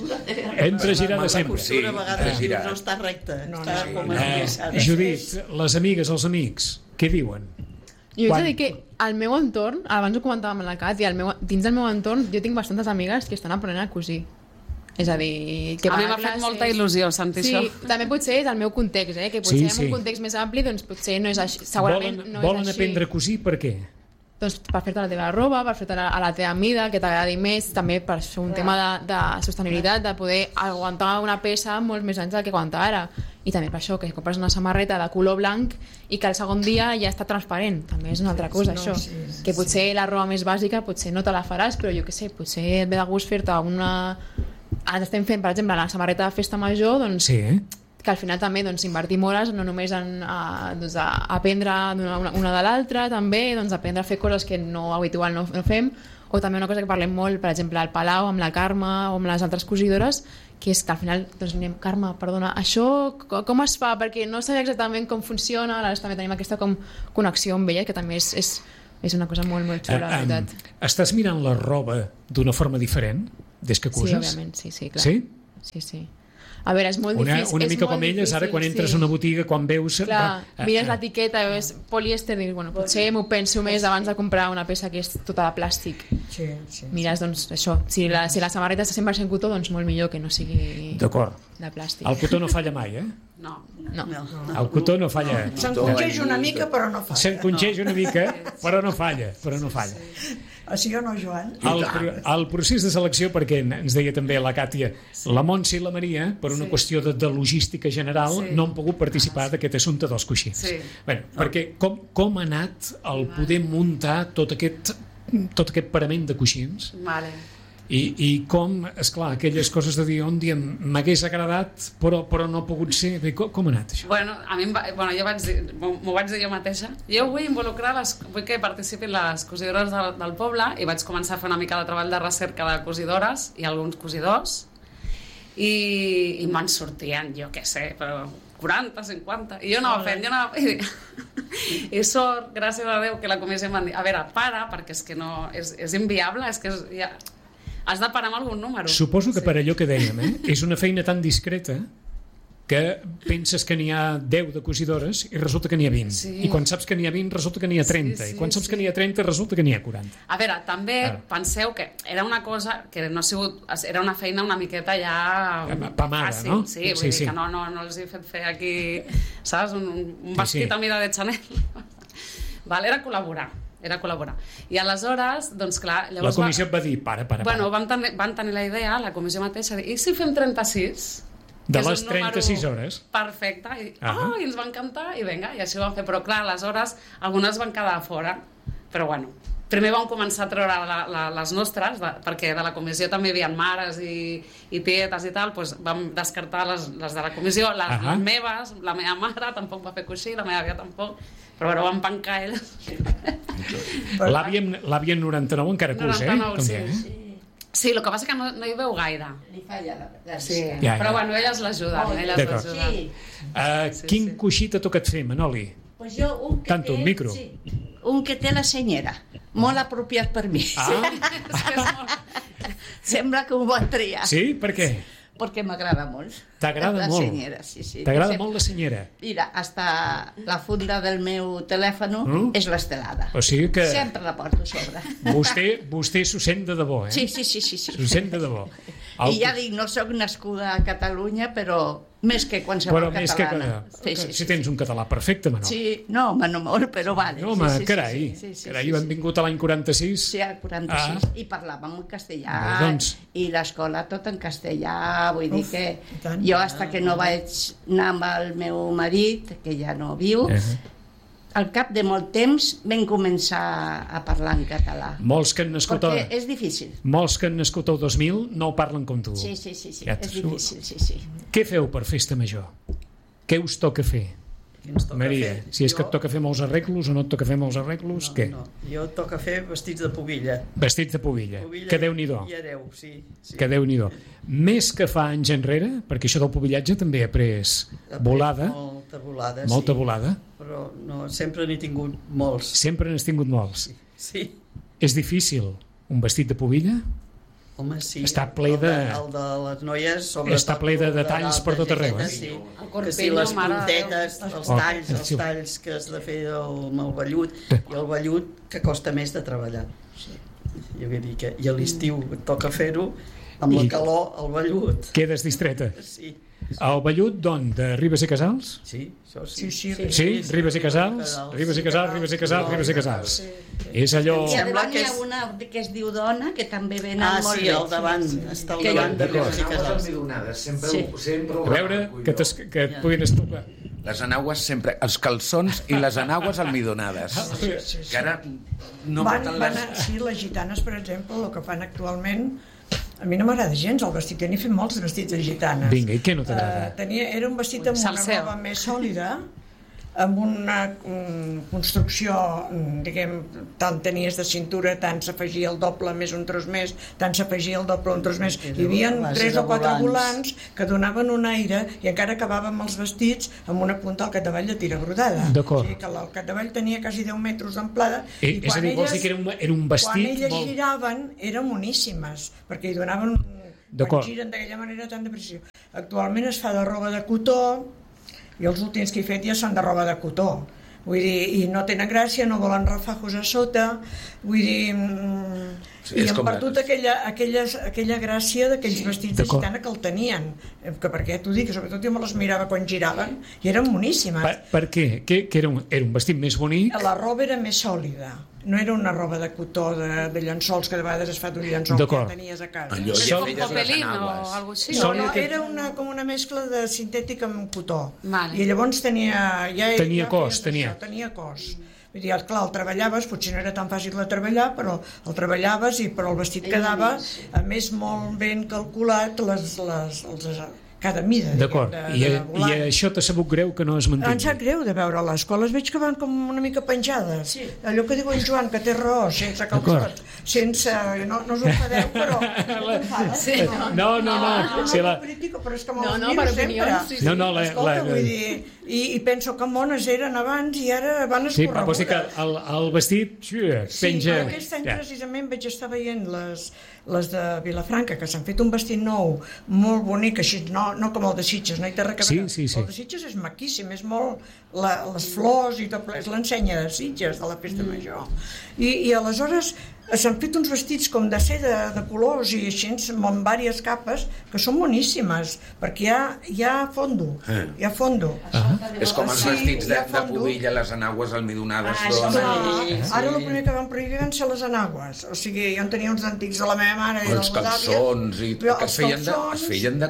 Entre girada sempre. La costura a vegades no està recta, està com enllaçada. Judit, les amigues, els amics, què diuen? Jo haig de dir que al meu entorn, abans ho comentàvem amb la Càtia, dins del meu entorn jo tinc bastantes amigues que estan aprenent a cosir. És a dir... A mi m'ha fet molta il·lusió sentir això. Sí, també potser és el meu context, que potser en un context més ampli doncs potser no és així, segurament no és així. Volen aprendre a cosir per què? Doncs per fer-te la teva roba, per fer-te a la teva mida, que t'agradi més, també per fer un tema de sostenibilitat, de poder aguantar una peça molts més anys del que aguanta ara. i també per això que compres una samarreta de color blanc i que el segon dia ja està transparent, també és una altra cosa, això, que potser la roba més bàsica potser no te la faràs, però jo què sé, potser et ve de gust fer-te una... Ara estem fent, per exemple, la samarreta de festa major, doncs que al final també invertim hores no només en aprendre una de l'altra, també aprendre a fer coses que habitual no fem, o també una cosa que parlem molt, per exemple al Palau amb la Carme o amb les altres cosidores, que és que al final anem, Carme, perdona, això com es fa? Perquè no sabia exactament com funciona, ara també tenim aquesta connexió amb ella, que també és una cosa molt, molt xula, la veritat. Estàs mirant la roba d'una forma diferent des que coses? Sí, òbviament, sí, clar. Sí? Sí. A veure, és molt difícil. Una mica com elles, ara quan entres a una botiga, quan veus... Clar, mires l'etiqueta, veus polièster, i dius, bueno, potser m'ho penso més abans de comprar una peça que és tota de plàstic. Sí. Mires, doncs, això, si la samarreta és 100% cotó, doncs molt millor que no sigui de plàstic. El cotó no falla mai, eh? No. El cotó no falla. S'encongeix una mica, però no falla. S'encongeix una mica, però no falla. Així o no, Joan? El procés de selecció, perquè ens deia també la Càtia, la Montse i la Maria, per una qüestió de logística general, no han pogut participar d'aquest assumpte dels coixins. Bueno, perquè com ha anat el poder muntar tot aquest parament de coixins? Vale. I com, esclar, aquelles coses de dir on diem m'hagués agradat però no ha pogut ser. Com ha anat això? Bueno, m'ho vaig dir jo mateixa. Jo vull involucrar, vull que participin les cosidores del poble, i vaig començar a fer una mica de treball de recerca de cosidores i alguns cosidors, i me'n sortien, jo què sé, però 40, 50, i jo anava fent, i sort, gràcies a Déu, que la comissió em va dir, a veure, para, perquè és que no, és inviable, és que has de parar amb algun número. Suposo que per allò que dèiem, és una feina tan discreta que penses que n'hi ha 10 de cosidores i resulta que n'hi ha 20. I quan saps que n'hi ha 20 resulta que n'hi ha 30. I quan saps que n'hi ha 30 resulta que n'hi ha 40. A veure, també penseu que era una cosa que no ha sigut... Era una feina una miqueta ja... Pamada, no? Sí, vull dir que no els he fet fer aquí, saps? Un vestit a mida de Chanel. Era col·laborar. I aleshores, doncs clar... La comissió et va dir, para. Bueno, van tenir la idea, la comissió mateixa, de dir, i si fem 36? De les 36 hores. Perfecte. I ens va encantar, i vinga, i així ho vam fer. Però clar, aleshores, algunes van quedar fora. Però bueno, primer vam començar a treure les nostres, perquè de la comissió també hi havia mares i tietes i tal, doncs vam descartar les de la comissió, les meves, la meva mare tampoc va fer coixí, la meva àvia tampoc, però ho van pencar elles. L'àvia 99 encara cus, 99, sí. Sí, el que passa que no hi veu gaire. Li falla la... Sí, però bueno, elles l'ajuden. Quin coixí t'ha tocat fer, Manoli? Pues jo un que Tanto, un micro. Sí, un que té la senyera, molt apropiat per mi. Sembla que ho van triar. Sí? Per què? Perquè m'agrada molt. T'agrada molt? La senyera, sí. T'agrada molt la senyera? Mira, hasta la funda del meu telèfon és l'estelada. O sigui que... Sempre la porto a sobre. Vostè s'ho sent de debò, Sí. S'ho sent de debò. I ja dic, no soc nascuda a Catalunya, però més que qualsevol catalana. Si tens un català perfecte, Manol. Sí, no molt, però vale. No, home, carai, hem vingut a l'any 46. Sí, al 46, i parlàvem en castellà, i l'escola tot en castellà, vull dir que jo, hasta que no vaig anar amb el meu marit, que ja no viu, al cap de molt temps vam començar a parlar en català. Molts que han nascut... Perquè és difícil. Molts que han nascut el 2000 no ho parlen com tu. Sí, és difícil, sí. Què feu per festa major? Què us toca fer? Maria, si és que et toca fer molts arreglos o no et toca fer molts arreglos, què? No, jo et toca fer vestits de pubilla. Vestits de pubilla, que Déu-n'hi-do. I hereu, sí. Que Déu-n'hi-do. Més que fa anys enrere, perquè això del pubillatge també ha pres volada. Molta volada. Però no, sempre n'he tingut molts. Sempre n'has tingut molts. Sí. És difícil un vestit de pubilla? Home, sí. Està ple de... El de les noies, sobretot... Està ple de detalls per tot arreu, Sí. Que sí, les puntetes, els talls que has de fer amb el vellut, i el vellut que costa més de treballar. Jo vull dir que i a l'estiu et toca fer-ho, amb la calor, el vellut. Quedes distreta. Sí. El vellut d'on? De Ribes i Casals? Sí, això sí. Sí, Ribes i Casals? Ribes i Casals. És allò... I a davant hi ha una que es diu Dona, que també venen molt bé. Sí, al davant, està al davant de Ribes i Casals. Sempre A veure, que et puguin estupar. Les enagues sempre, els calçons i les enagues almidonades. Que ara no porten les... Sí, les gitanes, per exemple, el que fan actualment... A mi no m'agrada gens el vestit, n'he fet molts vestits de gitanes. Vinga, i què no t'agrada? Era un vestit amb una roba més sòlida, amb una construcció, diguem, tant tenies de cintura, tant s'afegia el doble més un tros més, tant s'afegia el doble un tros més. Hi havia 3 o 4 volants que donaven un aire i encara acabàvem els vestits amb una punta al capdavall de tira brodada. D'acord. O sigui que el capdavall tenia quasi 10 metres d'amplada i és a dir, vols dir que era un vestit quan elles molt... giraven eren moníssimes, perquè hi donaven... Quan giren d'aquella manera tan de precisió. Actualment es fa de roba de cotó, i els últims que he fet ja són de roba de cotó, vull dir, i no tenen gràcia, no volen rafajos a sota, vull dir, i han perdut aquella gràcia d'aquells vestits de gitana que el tenien, que perquè t'ho dic, sobretot jo me les mirava quan giraven i eren moníssimes. Per què? Que era un vestit més bonic? La roba era més sòlida, no era una roba de cotó de llençols que de vegades es fa d'un llençol que ja tenies a casa. Com popelín o alguna cosa així? No, era com una mescla de sintètic amb cotó. I llavors tenia cos. Vull dir, clar, el treballaves, potser no era tan fàcil de treballar, però el treballaves però el vestit quedava, a més, molt ben calculat cada mida. D'acord, i això t'ha sabut greu que no es mantingui? Em sap greu de veure les escoles, veig que van com una mica penjades. Allò que diu en Joan, que té raó, sense calçots, sense... No us ho enfadeu, però... No. No critico, però és que me'ls miro sempre. Escolta, vull dir... I penso que mones eren abans i ara van escorregudes. Sí, però vols dir que el vestit penja... Sí, aquest any precisament vaig estar veient les de Vilafranca, que s'han fet un vestit nou, molt bonic, així, no com el de Sitges, no hi té res a veure. El de Sitges és maquíssim, és molt... les flors i tot, és l'ensenya de Sitges, de la festa major. I aleshores s'han fet uns vestits com de seda, de colors i així, amb diverses capes, que són boníssimes, perquè hi ha fondo. És com els vestits de pubilla, les enagues almidonades. Ara el primer que van prohibir van ser les enagues. O sigui, jo en tenia uns antics de la meva mare i els calçons, que es feien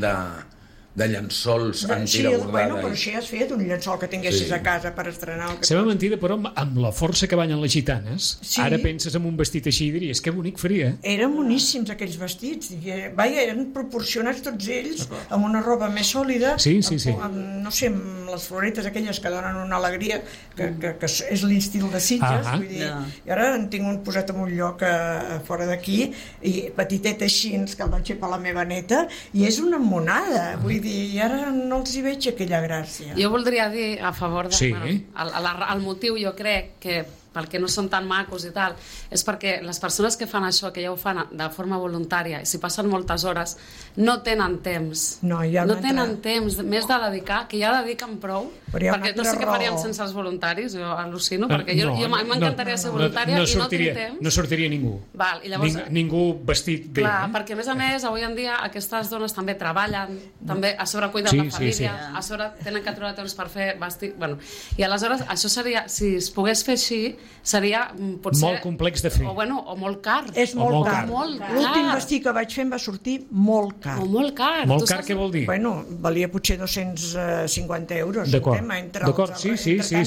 de llençols antirabordada. Però això ja es feia d'un llençol que tinguessis a casa per estrenar. Sembla mentida, però amb la força que ballen les gitanes, ara penses en un vestit així i diries, que bonic faria. Eren boníssims aquells vestits. Eren proporcionats tots ells amb una roba més sòlida, no sé, amb les floretes aquelles que donen una alegria, que és l'estil de Sitges. I ara en tinc un posat en un lloc fora d'aquí, i petitet així, que el vaig fer per la meva neta, i és una monada, vull dir, i ara no els hi veig aquella gràcia. Jo voldria dir a favor de... El motiu, jo crec, que pel que no són tan macos i tal, és perquè les persones que fan això, que ja ho fan de forma voluntària, i si passen moltes hores, no tenen temps. No tenen temps més de dedicar, que ja dediquen prou, perquè no sé què faríem sense els voluntaris, jo al·lucino, perquè jo m'encantaria ser voluntària i no tinc temps. No sortiria ningú. Ningú vestit bé. Clar, perquè a més, avui en dia, aquestes dones també treballen, també a sobre cuiden la família, a sobre tenen que trobar temps per fer vestit... I aleshores, això seria, si es pogués fer així, seria potser... Molt complex de fer. O molt car. És molt car. L'últim vestit que vaig fer em va sortir molt car. Molt car. Molt car, què vol dir? Valia potser 250 euros. D'acord, sí.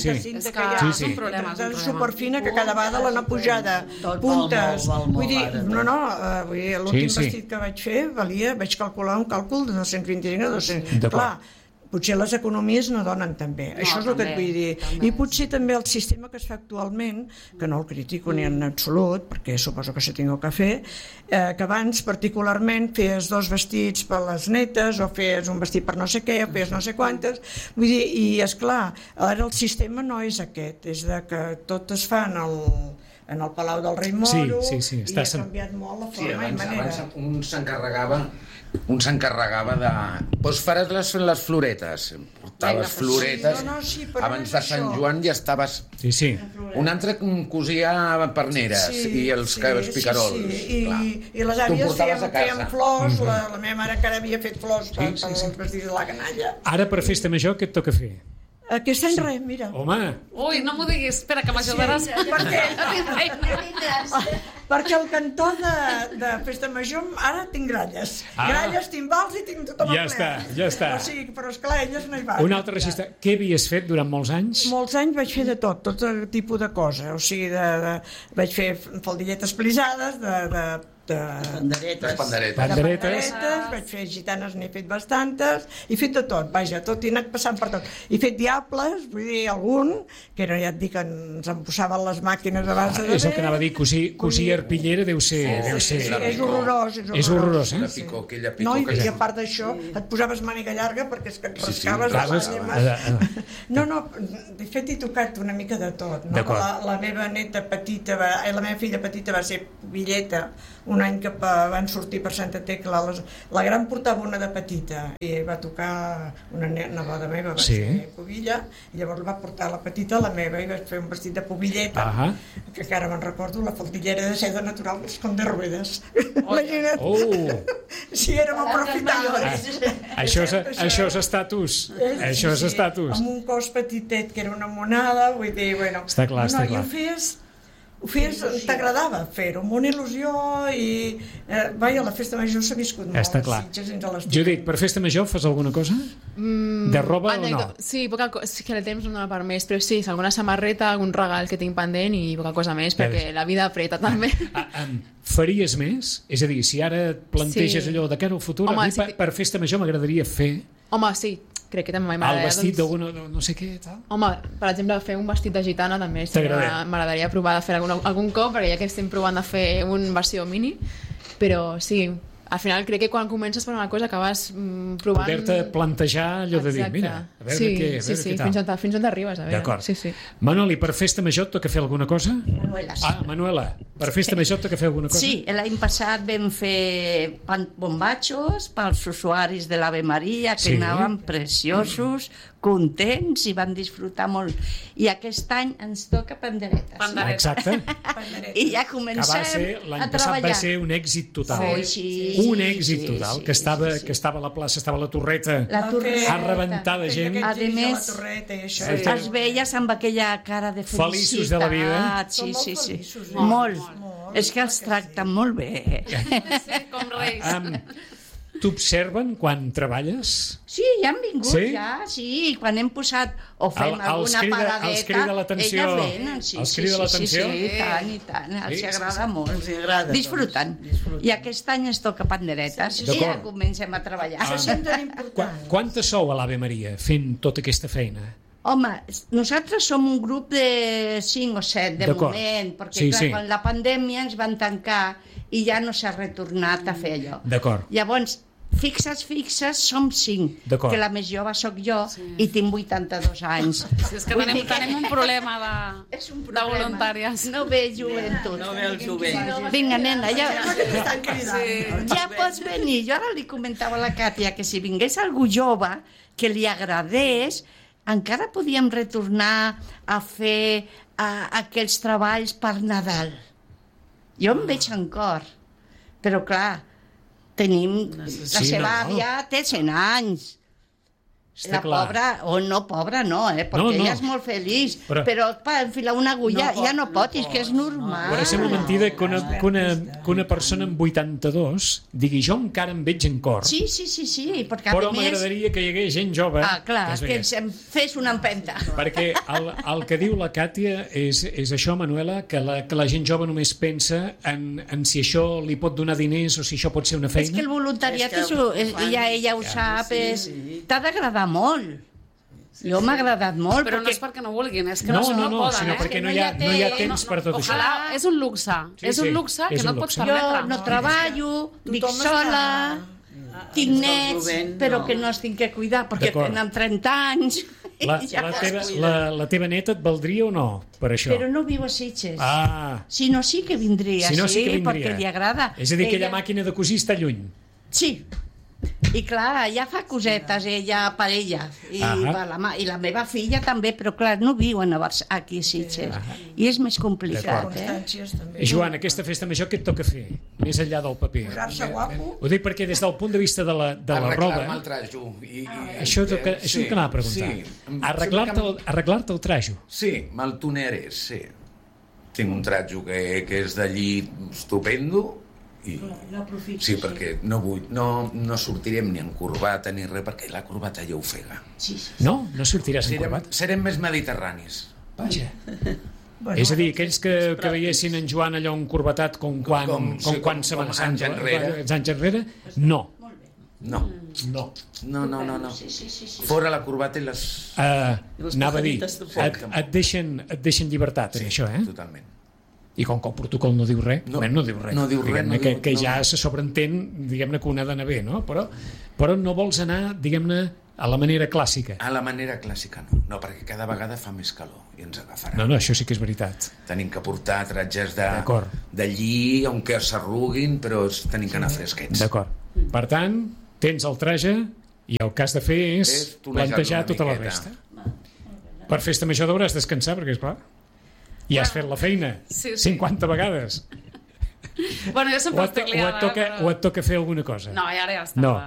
És un problema. És superfina, que cada vegada l'han pujada puntes. Vull dir, l'últim vestit que vaig fer vaig calcular un càlcul de 225 a 200. Clar, potser les economies no donen tan bé. Això és el que et vull dir. I potser també el sistema que es fa actualment, que no el critico ni en absolut, perquè suposo que s'ha tingut que fer, que abans particularment feies 2 vestits per les netes, o feies un vestit per no sé què, o feies no sé quantes. Vull dir, i esclar, ara el sistema no és aquest, és que tot es fa en el Palau del Rei Moro, i ha canviat molt la forma i manera. Abans un s'encarregava de... Doncs faràs les floretes. estaves floretes, abans de Sant Joan ja estaves... Sí. Un altre cosia perneres i els picarols. I les àvies feien flors, la meva mare encara havia fet flors per els vestits de la canalla. Ara, per festa major, què et toca fer? Aquest any res, mira. Home! Ui, no m'ho diguis, espera, que m'ajudaràs. Perquè el cantó de festa major ara tinc gralles. Gralles, timbals i tinc tothom a ple. Ja està. O sigui, però esclar, elles no hi van. Una altra regista. Què havies fet durant molts anys? Molts anys vaig fer de tot tipus de cosa. O sigui, vaig fer faldilletes plisades, panderetes, vaig fer gitanes, n'he fet bastantes, he fet de tot, vaja, tot, he anat passant per tot. He fet diables, vull dir, algun, que no, ja et dic, ens en posaven les màquines abans de és el que anava a dir, cosir arpillera deu ser... És horrorós. És horrorós, eh? Aquella picó, no, i a part d'això, et posaves màniga llarga perquè és que et rascaves. No, de fet he tocat una mica de tot. La meva neta petita, la meva filla petita va ser pubilleta, un any que van sortir per Santa Tecla, la gran portava una de petita i va tocar una neboda meva, va ser pubilla, i llavors va portar la petita, la meva, i vaig fer un vestit de pubilleta, que encara me'n recordo, la faldillera de seda natural com de ruedes. Imagina't. Si érem aprofitades. Això és estatus. Això és estatus. Amb un cos petitet, que era una monada, vull dir, bueno... Està clar. Ho feies, t'agradava fer-ho, amb una il·lusió i... la festa major s'ha viscut molt. Està clar. Judit, per festa major fas alguna cosa? De roba o no? Sí, que el temps no dona per més, però sí, alguna samarreta, algun regal que tinc pendent i poca cosa més, perquè la vida apreta també. Faries més? És a dir, si ara et planteges allò de cara al futur, per festa major m'agradaria fer... Home, sí, crec que també m'agradaria. El vestit d'alguna, no sé què, tal? Home, per exemple, fer un vestit de gitana també m'agradaria provar de fer algun cop, perquè ja que estem provant de fer una versió mini, però sí, al final crec que quan comences per una cosa acabes provant... Poder-te plantejar allò de dir, mira, a veure què tal. Fins on t'arribes, a veure. D'acord. Manol, i per festa major et toca fer alguna cosa? Manuela, sí. Manuela, per festa major et toca fer alguna cosa? Sí, l'any passat vam fer bombatxos pels usuaris de l'Ave Maria, que anaven preciosos, contents i van disfrutar molt. I aquest any ens toca panderetes. Exacte. I ja comencem a treballar. L'any passat va ser un èxit total. Un èxit total, que estava a la plaça, estava a la torreta, a rebentar de gent. A més, es veies amb aquella cara de felicitat. Feliços de la vida. Sí. Molt. És que els tracten molt bé. Com reis. T'observen quan treballes? Sí, ja han vingut, sí. Quan hem posat o fem alguna paradeta, els crida l'atenció. Elles venen, sí. Els crida l'atenció? Sí, i tant. Els agrada molt. Els agrada. Disfruten. I aquest any es toca panderetes. I ja comencem a treballar. Això és tan important. Quantes sou a l'Ave Maria fent tota aquesta feina? Home, nosaltres som un grup de 5 o 7 de moment, perquè quan la pandèmia ens van tancar i ja no s'ha retornat a fer allò. D'acord. Llavors, fixes, som 5, que la més jove sóc jo i tinc 82 anys. És que tenim un problema de voluntàries. No ve joventut. No ve el jovent. Vinga, nena, ja pots venir. Jo ara li comentava a la Càtia que si vingués algú jove que li agradés, encara podíem retornar a fer aquells treballs per Nadal. Jo em veig en cor, però clar, la seva àvia té 100 anys. La pobra, o no pobra, no, perquè ella és molt feliç, però per enfilar una agulla ja no pot, és que és normal. Però sembla mentida que una persona amb 82 digui jo encara em veig en cor. Sí, perquè però m'agradaria que hi hagués gent jove. Clar, que ens fes una empenta. Perquè el que diu la Càtia és això, Manuela, que la gent jove només pensa en si això li pot donar diners o si això pot ser una feina. És que el voluntariat, ella ho sap, t'ha d'agradar molt. Jo m'ha agradat molt. Però no és perquè no vulguin, és que no poden. Sinó perquè no hi ha temps per tot això. És un luxe. És un luxe que no et pots permetre. Jo no treballo, vic sola, tinc nets, però que no els tinc que cuidar perquè tenen 30 anys. La teva neta et valdria o no per això? Però no viu a Sitges. Si no, sí que vindria, perquè li agrada. És a dir, aquella màquina de cosir està lluny. Sí. I clar, ella fa cosetes, ella per ella, i la meva filla també, però clar, no viuen aquí a Sitges, i és més complicat. Joan, aquesta festa major què et toca fer? Més enllà del paper. Posar-se guapo. Ho dic perquè des del punt de vista de la roba... Arreglar-me el trajo. Això és el que anava a preguntar. Arreglar-te el trajo. Sí, me'l toneres, sí. Tinc un trajo que és d'allí estupendo, sí, perquè no sortirem ni en corbata ni res, perquè la corbata ja ofega. No sortiràs en corbata? Serem més mediterranis. Vaja. És a dir, aquells que veiessin en Joan allò encorbatat com quan Setmana Santa, anys enrere, no. No. Fora la corbata i les... Anava a dir, et deixen llibertat en això, eh? Totalment. I com que el protocol no diu res, no diu res. Que ja se sobreentén, diguem-ne, que una ha d'anar bé, no? Però no vols anar, diguem-ne, a la manera clàssica. A la manera clàssica no, perquè cada vegada fa més calor i ens agafarà. No, això sí que és veritat. Tenim que portar tratges d'allí, on que s'arruguin, però tenim que anar fresquets. D'acord. Per tant, tens el traje i el que has de fer és plantejar tota la resta. Per festa major deuràs descansar, perquè, esclar, ja has fet la feina 50 vegades. Bueno, jo sempre estic liada. O et toca fer alguna cosa? No, ara ja està. No.